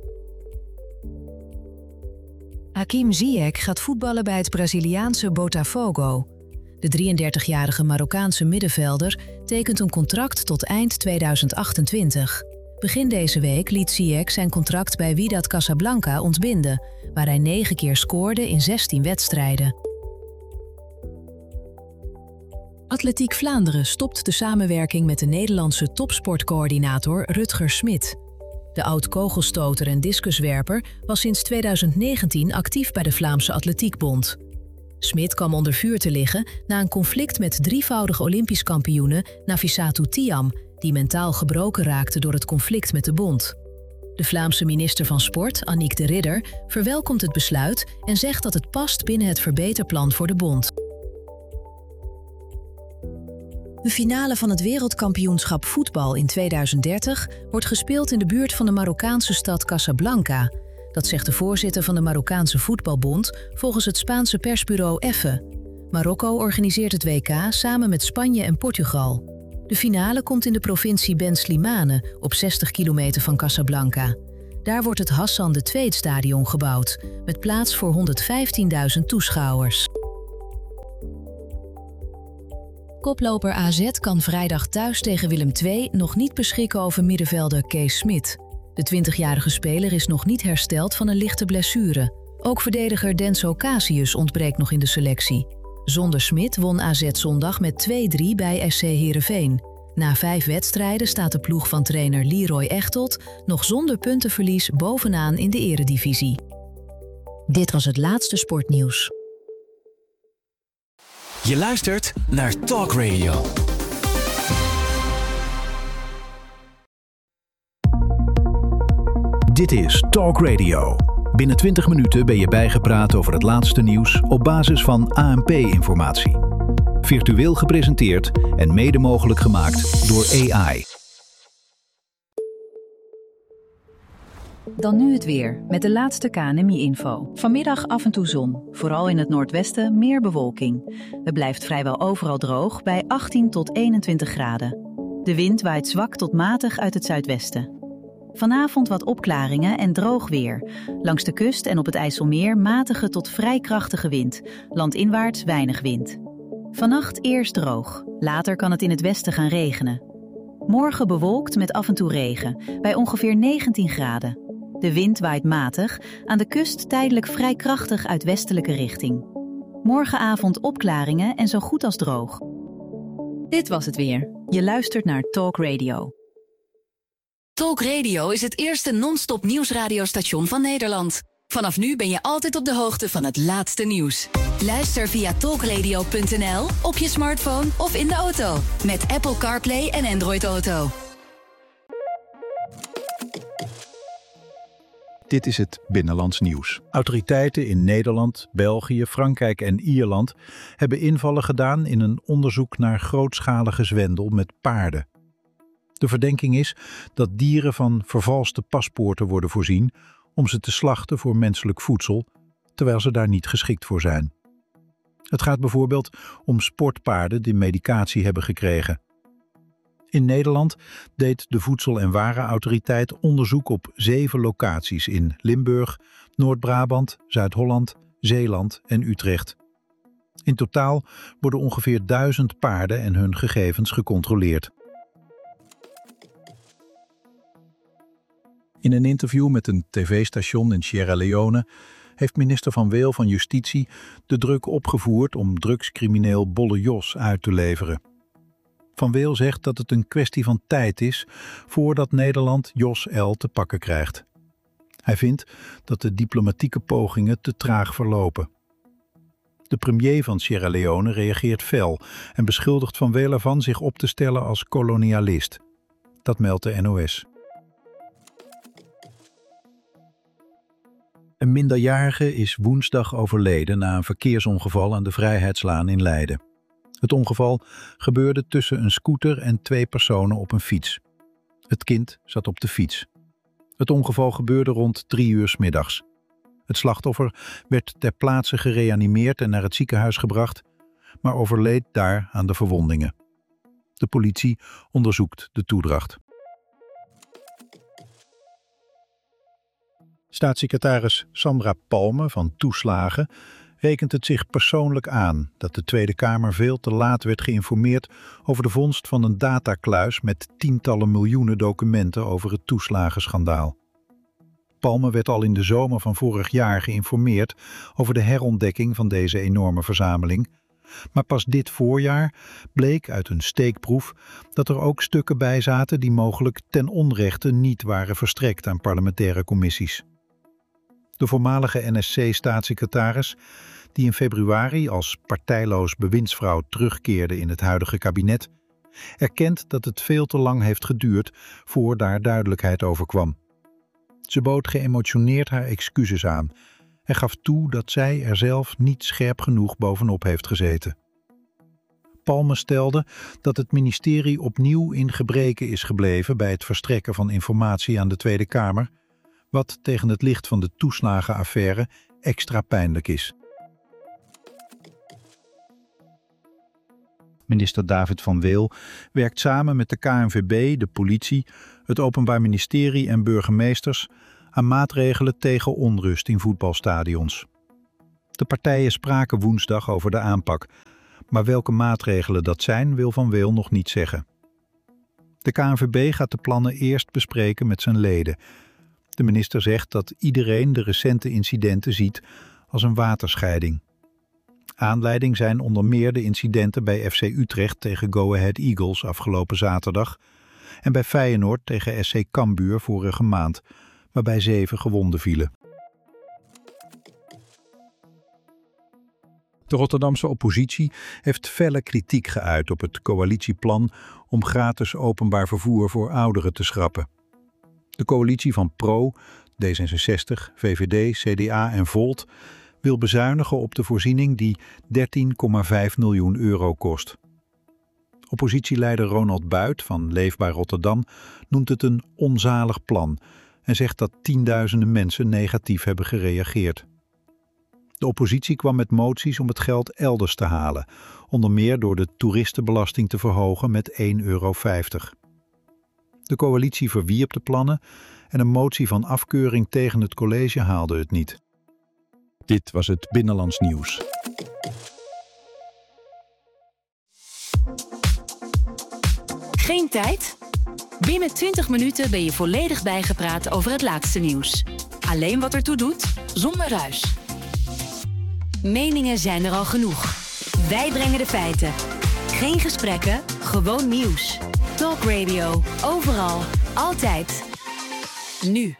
[SPEAKER 1] Hakim Ziyech gaat voetballen bij het Braziliaanse Botafogo. De drieëndertigjarige Marokkaanse middenvelder tekent een contract tot eind tweeduizend achtentwintig. Begin deze week liet Ziyech zijn contract bij Wydad Casablanca ontbinden, waar hij negen keer scoorde in zestien wedstrijden. Atletiek Vlaanderen stopt de samenwerking met de Nederlandse topsportcoördinator Rutger Smit. De oud-kogelstoter en discuswerper was sinds tweeduizend negentien actief bij de Vlaamse Atletiekbond. Smit kwam onder vuur te liggen na een conflict met drievoudige Olympisch kampioene Nafissatou Thiam, die mentaal gebroken raakte door het conflict met de bond. De Vlaamse minister van Sport, Annick de Ridder, verwelkomt het besluit en zegt dat het past binnen het verbeterplan voor de bond. De finale van het wereldkampioenschap voetbal in tweeduizend dertig wordt gespeeld in de buurt van de Marokkaanse stad Casablanca. Dat zegt de voorzitter van de Marokkaanse voetbalbond volgens het Spaanse persbureau EFE. Marokko organiseert het W K samen met Spanje en Portugal. De finale komt in de provincie Ben Slimane, op zestig kilometer van Casablanca. Daar wordt het Hassan de Tweede-stadion gebouwd, met plaats voor honderdvijftienduizend toeschouwers. Koploper A Z kan vrijdag thuis tegen Willem twee nog niet beschikken over middenvelder Kees Smit. De twintigjarige speler is nog niet hersteld van een lichte blessure. Ook verdediger Denso Casius ontbreekt nog in de selectie. Zonder Smit won A Z zondag met twee drie bij S C Heerenveen. Na vijf wedstrijden staat de ploeg van trainer Leroy Echtelt nog zonder puntenverlies bovenaan in de eredivisie. Dit was het laatste sportnieuws.
[SPEAKER 7] Je luistert naar Talk Radio.
[SPEAKER 2] Dit is Talk Radio. Binnen twintig minuten ben je bijgepraat over het laatste nieuws op basis van A N P-informatie. Virtueel gepresenteerd en mede mogelijk gemaakt door A I.
[SPEAKER 4] Dan nu het weer, met de laatste K N M I-info. Vanmiddag af en toe zon, vooral in het noordwesten meer bewolking. Het blijft vrijwel overal droog bij achttien tot eenentwintig graden. De wind waait zwak tot matig uit het zuidwesten. Vanavond wat opklaringen en droog weer. Langs de kust en op het IJsselmeer matige tot vrij krachtige wind. Landinwaarts weinig wind. Vannacht eerst droog, later kan het in het westen gaan regenen. Morgen bewolkt met af en toe regen, bij ongeveer negentien graden. De wind waait matig, aan de kust tijdelijk vrij krachtig uit westelijke richting. Morgenavond opklaringen en zo goed als droog. Dit was het weer. Je luistert naar Talk Radio.
[SPEAKER 5] Talk Radio is het eerste non-stop nieuwsradiostation van Nederland. Vanaf nu ben je altijd op de hoogte van het laatste nieuws. Luister via talkradio punt n l, op je smartphone of in de auto. Met Apple CarPlay en Android Auto.
[SPEAKER 2] Dit is het Binnenlands Nieuws. Autoriteiten in Nederland, België, Frankrijk en Ierland hebben invallen gedaan in een onderzoek naar grootschalige zwendel met paarden. De verdenking is dat dieren van vervalste paspoorten worden voorzien om ze te slachten voor menselijk voedsel, terwijl ze daar niet geschikt voor zijn. Het gaat bijvoorbeeld om sportpaarden die medicatie hebben gekregen. In Nederland deed de Voedsel- en Warenautoriteit onderzoek op zeven locaties in Limburg, Noord-Brabant, Zuid-Holland, Zeeland en Utrecht. In totaal worden ongeveer duizend paarden en hun gegevens gecontroleerd. In een interview met een tv-station in Sierra Leone heeft minister Van Weel van Justitie de druk opgevoerd om drugscrimineel Bolle Jos uit te leveren. Van Weel zegt dat het een kwestie van tijd is voordat Nederland Jos L. te pakken krijgt. Hij vindt dat de diplomatieke pogingen te traag verlopen. De premier van Sierra Leone reageert fel en beschuldigt Van Weel ervan zich op te stellen als kolonialist. Dat meldt de N O S. Een minderjarige is woensdag overleden na een verkeersongeval aan de Vrijheidslaan in Leiden. Het ongeval gebeurde tussen een scooter en twee personen op een fiets. Het kind zat op de fiets. Het ongeval gebeurde rond drie uur 's middags. Het slachtoffer werd ter plaatse gereanimeerd en naar het ziekenhuis gebracht, maar overleed daar aan de verwondingen. De politie onderzoekt de toedracht. Staatssecretaris Sandra Palme van Toeslagen rekent het zich persoonlijk aan dat de Tweede Kamer veel te laat werd geïnformeerd over de vondst van een datakluis met tientallen miljoenen documenten over het toeslagenschandaal. Palme werd al in de zomer van vorig jaar geïnformeerd over de herontdekking van deze enorme verzameling, maar pas dit voorjaar bleek uit een steekproef dat er ook stukken bij zaten die mogelijk ten onrechte niet waren verstrekt aan parlementaire commissies. De voormalige N S C-staatssecretaris, die in februari als partijloos bewindsvrouw terugkeerde in het huidige kabinet, erkent dat het veel te lang heeft geduurd voor daar duidelijkheid over kwam. Ze bood geëmotioneerd haar excuses aan en gaf toe dat zij er zelf niet scherp genoeg bovenop heeft gezeten. Palme stelde dat het ministerie opnieuw in gebreke is gebleven bij het verstrekken van informatie aan de Tweede Kamer, wat tegen het licht van de toeslagenaffaire extra pijnlijk is.
[SPEAKER 3] Minister David van Weel werkt samen met de K N V B, de politie, het Openbaar Ministerie en burgemeesters aan maatregelen tegen onrust in voetbalstadions. De partijen spraken woensdag over de aanpak, maar welke maatregelen dat zijn, wil Van Weel nog niet zeggen. De K N V B gaat de plannen eerst bespreken met zijn leden. De minister zegt dat iedereen de recente incidenten ziet als een waterscheiding. Aanleiding zijn onder meer de incidenten bij F C Utrecht tegen Go Ahead Eagles afgelopen zaterdag en bij Feyenoord tegen S C Cambuur vorige maand, waarbij zeven gewonden vielen. De Rotterdamse oppositie heeft felle kritiek geuit op het coalitieplan om gratis openbaar vervoer voor ouderen te schrappen. De coalitie van Pro, D zesenzestig, V V D, C D A en Volt wil bezuinigen op de voorziening die dertien komma vijf miljoen euro kost. Oppositieleider Ronald Buit van Leefbaar Rotterdam noemt het een onzalig plan en zegt dat tienduizenden mensen negatief hebben gereageerd. De oppositie kwam met moties om het geld elders te halen, onder meer door de toeristenbelasting te verhogen met één euro vijftig. De coalitie verwierp de plannen en een motie van afkeuring tegen het college haalde het niet. Dit was het Binnenlands Nieuws.
[SPEAKER 5] Geen tijd? Binnen twintig minuten ben je volledig bijgepraat over het laatste nieuws. Alleen wat ertoe doet, zonder ruis. Meningen zijn er al genoeg. Wij brengen de feiten. Geen gesprekken, gewoon nieuws. Talk Radio, overal, altijd. Nu.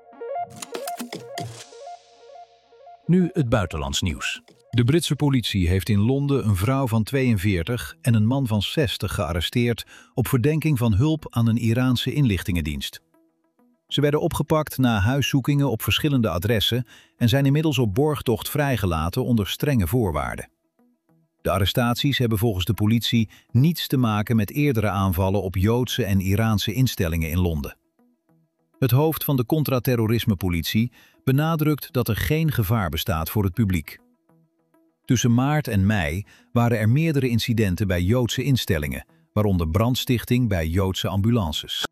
[SPEAKER 2] Nu het buitenlands nieuws. De Britse politie heeft in Londen een vrouw van tweeënveertig en een man van zestig gearresteerd op verdenking van hulp aan een Iraanse inlichtingendienst. Ze werden opgepakt na huiszoekingen op verschillende adressen en zijn inmiddels op borgtocht vrijgelaten onder strenge voorwaarden. De arrestaties hebben volgens de politie niets te maken met eerdere aanvallen op Joodse en Iraanse instellingen in Londen. Het hoofd van de contra-terrorisme-politie benadrukt dat er geen gevaar bestaat voor het publiek. Tussen maart en mei waren er meerdere incidenten bij Joodse instellingen, waaronder brandstichting bij Joodse ambulances.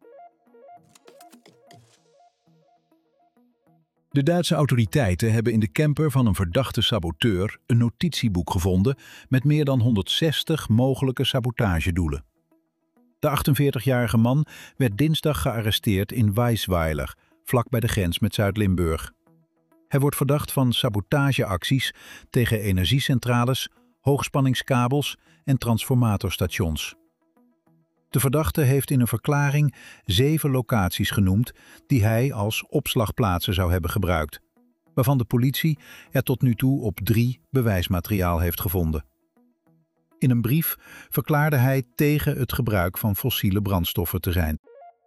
[SPEAKER 2] De Duitse autoriteiten hebben in de camper van een verdachte saboteur een notitieboek gevonden met meer dan honderdzestig mogelijke sabotagedoelen. De achtenveertigjarige man werd dinsdag gearresteerd in Weisweiler, vlak bij de grens met Zuid-Limburg. Hij wordt verdacht van sabotageacties tegen energiecentrales, hoogspanningskabels en transformatorstations. De verdachte heeft in een verklaring zeven locaties genoemd die hij als opslagplaatsen zou hebben gebruikt, waarvan de politie er tot nu toe op drie bewijsmateriaal heeft gevonden. In een brief verklaarde hij tegen het gebruik van fossiele brandstoffen te zijn.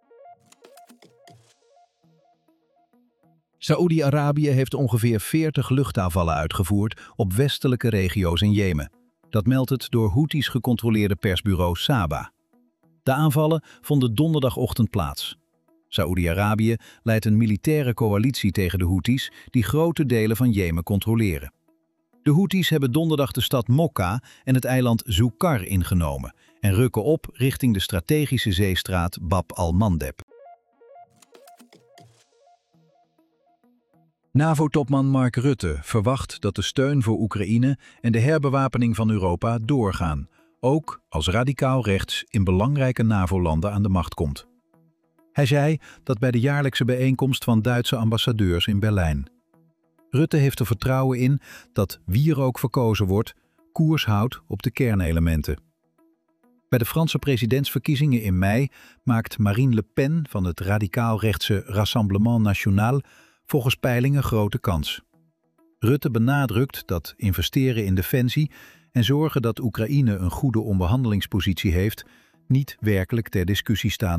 [SPEAKER 2] Saoedi-Arabië heeft ongeveer veertig luchtaanvallen uitgevoerd op westelijke regio's in Jemen. Dat meldt het door Houthis gecontroleerde persbureau Saba. De aanvallen vonden donderdagochtend plaats. Saoedi-Arabië leidt een militaire coalitie tegen de Houthis die grote delen van Jemen controleren. De Houthis hebben donderdag de stad Mokka en het eiland Zoukar ingenomen en rukken op richting de strategische zeestraat Bab al-Mandeb. NAVO-topman Mark Rutte verwacht dat de steun voor Oekraïne en de herbewapening van Europa doorgaan, ook als radicaal rechts in belangrijke NAVO-landen aan de macht komt. Hij zei dat bij de jaarlijkse bijeenkomst van Duitse ambassadeurs in Berlijn. Rutte heeft er vertrouwen in dat wie er ook verkozen wordt, koers houdt op de kernelementen. Bij de Franse presidentsverkiezingen in mei maakt Marine Le Pen van het radicaal-rechtse Rassemblement National volgens peilingen grote kans. Rutte benadrukt dat investeren in defensie en zorgen dat Oekraïne een goede onderhandelingspositie heeft, niet werkelijk ter discussie staan.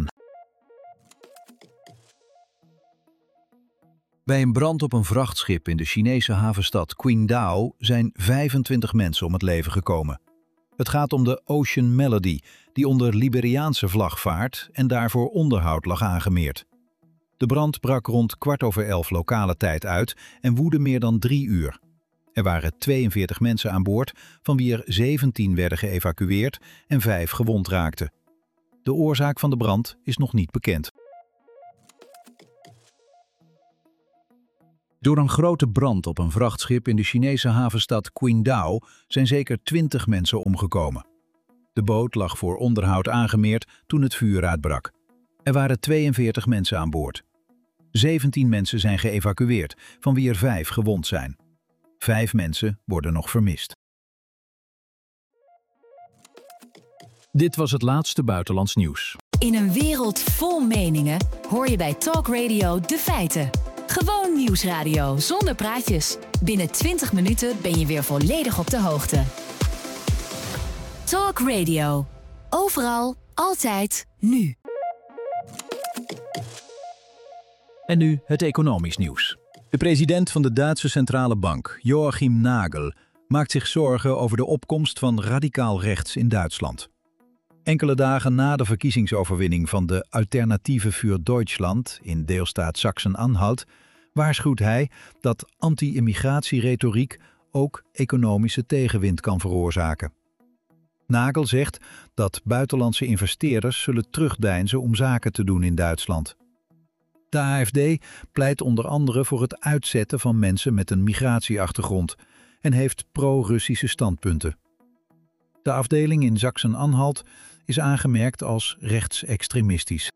[SPEAKER 2] Bij een brand op een vrachtschip in de Chinese havenstad Qingdao zijn vijfentwintig mensen om het leven gekomen. Het gaat om de Ocean Melody, die onder Liberiaanse vlag vaart en daarvoor onderhoud lag aangemeerd. De brand brak rond kwart over elf lokale tijd uit en woedde meer dan drie uur. Er waren tweeënveertig mensen aan boord, van wie er zeventien werden geëvacueerd en vijf gewond raakten. De oorzaak van de brand is nog niet bekend. Door een grote brand op een vrachtschip in de Chinese havenstad Qingdao zijn zeker twintig mensen omgekomen. De boot lag voor onderhoud aangemeerd toen het vuur uitbrak. Er waren tweeënveertig mensen aan boord. zeventien mensen zijn geëvacueerd, van wie er vijf gewond zijn. Vijf mensen worden nog vermist. Dit was het laatste buitenlands nieuws.
[SPEAKER 5] In een wereld vol meningen hoor je bij Talk Radio de feiten. Gewoon nieuwsradio zonder praatjes. Binnen twintig minuten ben je weer volledig op de hoogte. Talk Radio. Overal, altijd, nu.
[SPEAKER 2] En nu het economisch nieuws. De president van de Duitse Centrale Bank, Joachim Nagel, maakt zich zorgen over de opkomst van radicaal rechts in Duitsland. Enkele dagen na de verkiezingsoverwinning van de Alternative für Deutschland in deelstaat Sachsen-Anhalt waarschuwt hij dat anti-immigratieretoriek ook economische tegenwind kan veroorzaken. Nagel zegt dat buitenlandse investeerders zullen terugdeinzen om zaken te doen in Duitsland. De A F D pleit onder andere voor het uitzetten van mensen met een migratieachtergrond en heeft pro-Russische standpunten. De afdeling in Sachsen-Anhalt is aangemerkt als rechtsextremistisch.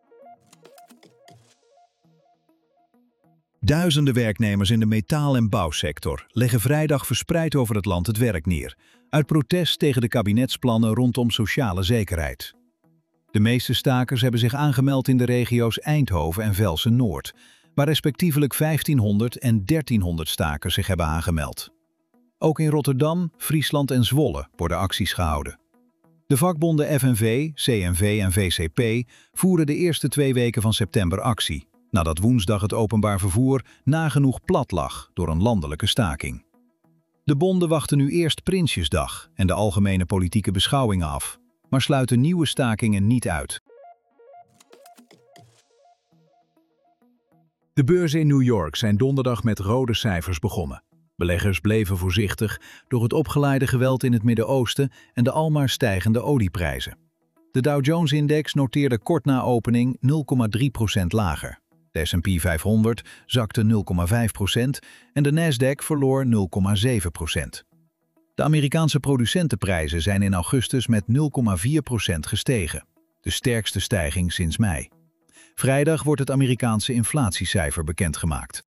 [SPEAKER 2] Duizenden werknemers in de metaal- en bouwsector leggen vrijdag verspreid over het land het werk neer, uit protest tegen de kabinetsplannen rondom sociale zekerheid. De meeste stakers hebben zich aangemeld in de regio's Eindhoven en Velsen-Noord, waar respectievelijk vijftienhonderd en dertienhonderd stakers zich hebben aangemeld. Ook in Rotterdam, Friesland en Zwolle worden acties gehouden. De vakbonden F N V, C N V en V C P voeren de eerste twee weken van september actie, nadat woensdag het openbaar vervoer nagenoeg plat lag door een landelijke staking. De bonden wachten nu eerst Prinsjesdag en de algemene politieke beschouwingen af, maar sluiten nieuwe stakingen niet uit. De beurzen in New York zijn donderdag met rode cijfers begonnen. Beleggers bleven voorzichtig door het opgeleide geweld in het Midden-Oosten en de almaar stijgende olieprijzen. De Dow Jones-index noteerde kort na opening nul komma drie procent lager. De S en P vijfhonderd zakte nul komma vijf procent en de Nasdaq verloor nul komma zeven procent. De Amerikaanse producentenprijzen zijn in augustus met nul komma vier procent gestegen, de sterkste stijging sinds mei. Vrijdag wordt het Amerikaanse inflatiecijfer bekendgemaakt.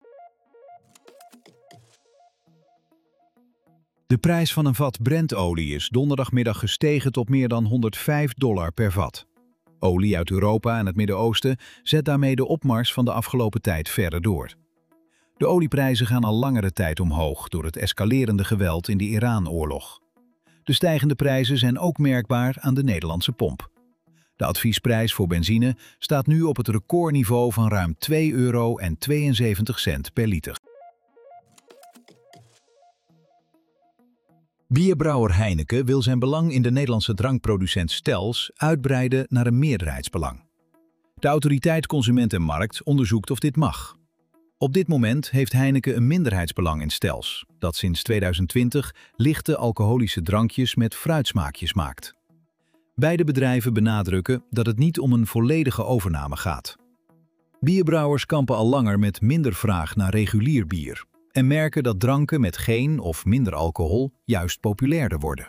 [SPEAKER 2] De prijs van een vat Brent-olie is donderdagmiddag gestegen tot meer dan honderdvijf dollar per vat. Olie uit Europa en het Midden-Oosten zet daarmee de opmars van de afgelopen tijd verder door. De olieprijzen gaan al langere tijd omhoog door het escalerende geweld in de Iran-oorlog. De stijgende prijzen zijn ook merkbaar aan de Nederlandse pomp. De adviesprijs voor benzine staat nu op het recordniveau van ruim twee euro en tweeënzeventig cent per liter. Bierbrouwer Heineken wil zijn belang in de Nederlandse drankproducent Stels uitbreiden naar een meerderheidsbelang. De autoriteit Consument en Markt onderzoekt of dit mag. Op dit moment heeft Heineken een minderheidsbelang in Stels, dat sinds tweeduizend twintig lichte alcoholische drankjes met fruitsmaakjes maakt. Beide bedrijven benadrukken dat het niet om een volledige overname gaat. Bierbrouwers kampen al langer met minder vraag naar regulier bier en merken dat dranken met geen of minder alcohol juist populairder worden.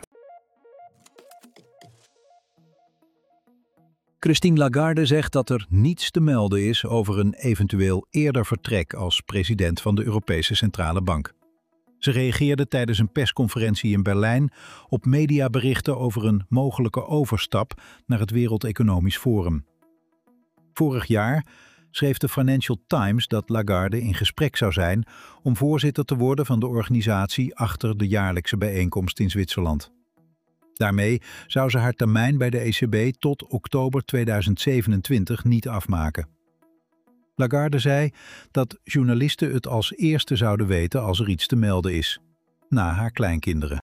[SPEAKER 2] Christine Lagarde zegt dat er niets te melden is over een eventueel eerder vertrek als president van de Europese Centrale Bank. Ze reageerde tijdens een persconferentie in Berlijn op mediaberichten over een mogelijke overstap naar het Wereld Economisch Forum. Vorig jaar schreef de Financial Times dat Lagarde in gesprek zou zijn om voorzitter te worden van de organisatie achter de jaarlijkse bijeenkomst in Zwitserland. Daarmee zou ze haar termijn bij de E C B tot oktober tweeduizend zevenentwintig niet afmaken. Lagarde zei dat journalisten het als eerste zouden weten als er iets te melden is, na haar kleinkinderen.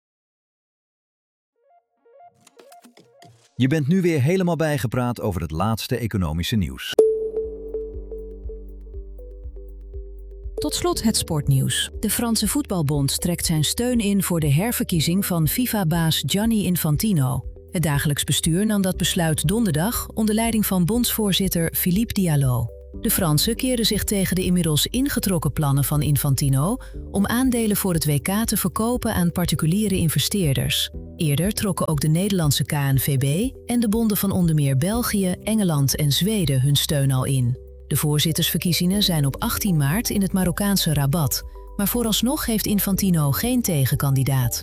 [SPEAKER 6] Je bent nu weer helemaal bijgepraat over het laatste economische nieuws.
[SPEAKER 1] Tot slot het sportnieuws. De Franse Voetbalbond trekt zijn steun in voor de herverkiezing van FIFA-baas Gianni Infantino. Het dagelijks bestuur nam dat besluit donderdag onder leiding van bondsvoorzitter Philippe Diallo. De Fransen keerden zich tegen de inmiddels ingetrokken plannen van Infantino om aandelen voor het W K te verkopen aan particuliere investeerders. Eerder trokken ook de Nederlandse K N V B en de bonden van onder meer België, Engeland en Zweden hun steun al in. De voorzittersverkiezingen zijn op achttien maart in het Marokkaanse Rabat, maar vooralsnog heeft Infantino geen tegenkandidaat.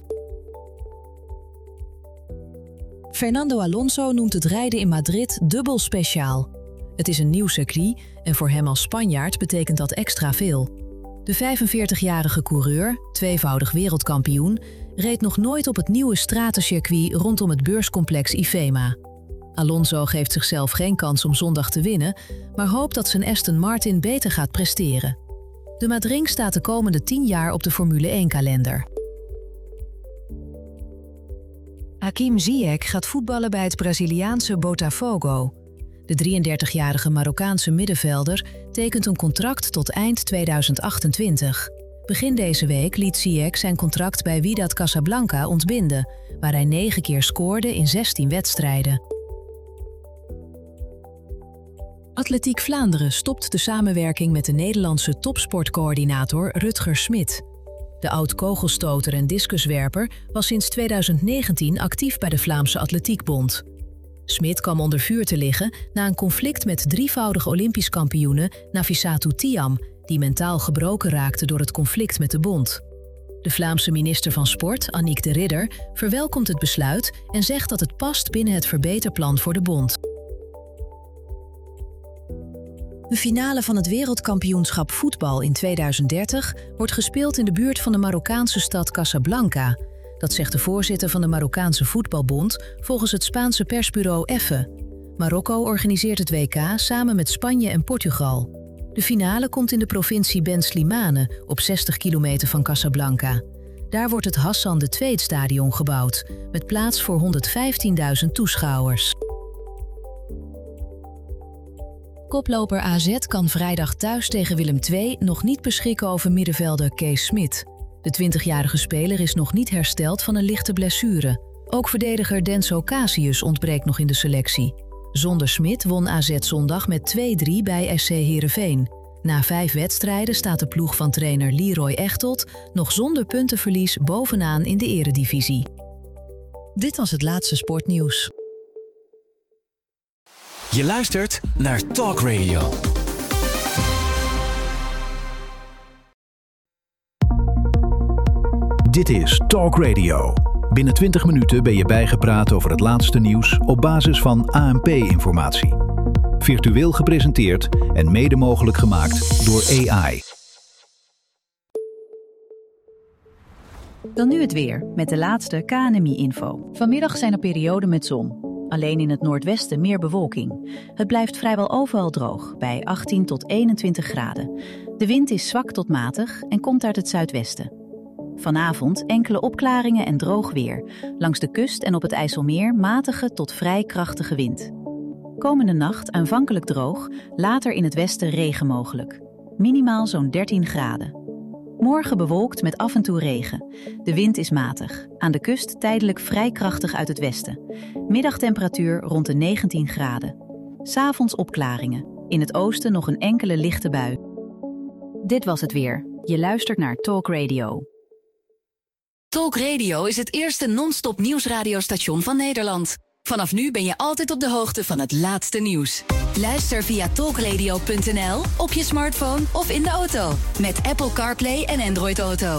[SPEAKER 1] Fernando Alonso noemt het rijden in Madrid dubbel speciaal. Het is een nieuw circuit en voor hem als Spanjaard betekent dat extra veel. De vijfenveertigjarige coureur, tweevoudig wereldkampioen, reed nog nooit op het nieuwe stratencircuit rondom het beurscomplex IFEMA. Alonso geeft zichzelf geen kans om zondag te winnen, maar hoopt dat zijn Aston Martin beter gaat presteren. De Madring staat de komende tien jaar op de Formule één-kalender. Hakim Ziyech gaat voetballen bij het Braziliaanse Botafogo. De drieëndertigjarige Marokkaanse middenvelder tekent een contract tot eind tweeduizend achtentwintig. Begin deze week liet Ziyech zijn contract bij Wydad Casablanca ontbinden, waar hij negen keer scoorde in zestien wedstrijden. Atletiek Vlaanderen stopt de samenwerking met de Nederlandse topsportcoördinator Rutger Smit. De oud-kogelstoter en discuswerper was sinds tweeduizend negentien actief bij de Vlaamse Atletiekbond. Smit kwam onder vuur te liggen na een conflict met drievoudig Olympisch kampioene Nafissatou Thiam, die mentaal gebroken raakte door het conflict met de bond. De Vlaamse minister van Sport, Annick de Ridder, verwelkomt het besluit en zegt dat het past binnen het verbeterplan voor de bond. De finale van het wereldkampioenschap voetbal in tweeduizend dertig wordt gespeeld in de buurt van de Marokkaanse stad Casablanca. Dat zegt de voorzitter van de Marokkaanse Voetbalbond volgens het Spaanse persbureau EFE. Marokko organiseert het W K samen met Spanje en Portugal. De finale komt in de provincie Ben Slimane, op zestig kilometer van Casablanca. Daar wordt het Hassan de Tweede-stadion gebouwd, met plaats voor honderdvijftienduizend toeschouwers. Koploper A Z kan vrijdag thuis tegen Willem twee nog niet beschikken over middenvelder Kees Smit. De twintigjarige speler is nog niet hersteld van een lichte blessure. Ook verdediger Denso Casius ontbreekt nog in de selectie. Zonder Smit won A Z zondag met twee drie bij S C Heerenveen. Na vijf wedstrijden staat de ploeg van trainer Leroy Echtelt nog zonder puntenverlies bovenaan in de eredivisie. Dit was het laatste sportnieuws.
[SPEAKER 7] Je luistert naar Talk Radio.
[SPEAKER 2] Dit is Talk Radio. Binnen twintig minuten ben je bijgepraat over het laatste nieuws op basis van A N P-informatie. Virtueel gepresenteerd en mede mogelijk gemaakt door A I.
[SPEAKER 4] Dan nu het weer, met de laatste K N M I-info. Vanmiddag zijn er perioden met zon. Alleen in het noordwesten meer bewolking. Het blijft vrijwel overal droog, bij achttien tot eenentwintig graden. De wind is zwak tot matig en komt uit het zuidwesten. Vanavond enkele opklaringen en droog weer. Langs de kust en op het IJsselmeer matige tot vrij krachtige wind. Komende nacht aanvankelijk droog, later in het westen regen mogelijk. Minimaal zo'n dertien graden. Morgen bewolkt met af en toe regen. De wind is matig. Aan de kust tijdelijk vrij krachtig uit het westen. Middagtemperatuur rond de negentien graden. 'S Avonds opklaringen. In het oosten nog een enkele lichte bui. Dit was het weer. Je luistert naar Talk Radio.
[SPEAKER 5] Talk Radio is het eerste non-stop nieuwsradiostation van Nederland. Vanaf nu ben je altijd op de hoogte van het laatste nieuws. Luister via talkradio punt n l, op je smartphone of in de auto. Met Apple CarPlay en Android Auto.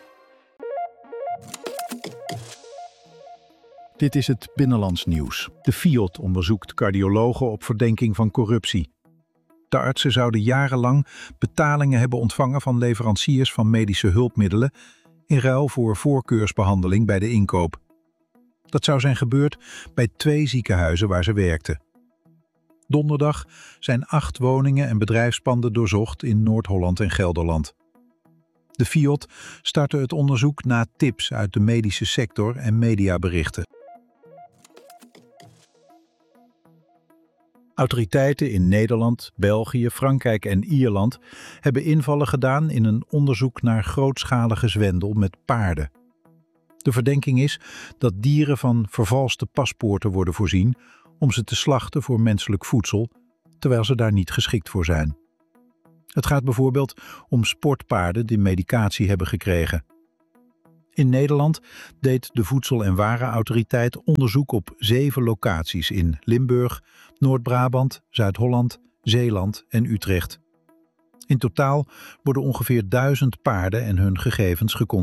[SPEAKER 3] Dit is het binnenlands nieuws. De Fiat onderzoekt cardiologen op verdenking van corruptie. De artsen zouden jarenlang betalingen hebben ontvangen van leveranciers van medische hulpmiddelen in ruil voor voorkeursbehandeling bij de inkoop. Dat zou zijn gebeurd bij twee ziekenhuizen waar ze werkten. Donderdag zijn acht woningen en bedrijfspanden doorzocht in Noord-Holland en Gelderland. De Fiat startte het onderzoek na tips uit de medische sector en mediaberichten. Autoriteiten in Nederland, België, Frankrijk en Ierland hebben invallen gedaan in een onderzoek naar grootschalige zwendel met paarden. De verdenking is dat dieren van vervalste paspoorten worden voorzien om ze te slachten voor menselijk voedsel, terwijl ze daar niet geschikt voor zijn. Het gaat bijvoorbeeld om sportpaarden die medicatie hebben gekregen. In Nederland deed de Voedsel- en Warenautoriteit onderzoek op zeven locaties in Limburg, Noord-Brabant, Zuid-Holland, Zeeland en Utrecht. In totaal worden ongeveer duizend paarden en hun gegevens gecontroleerd.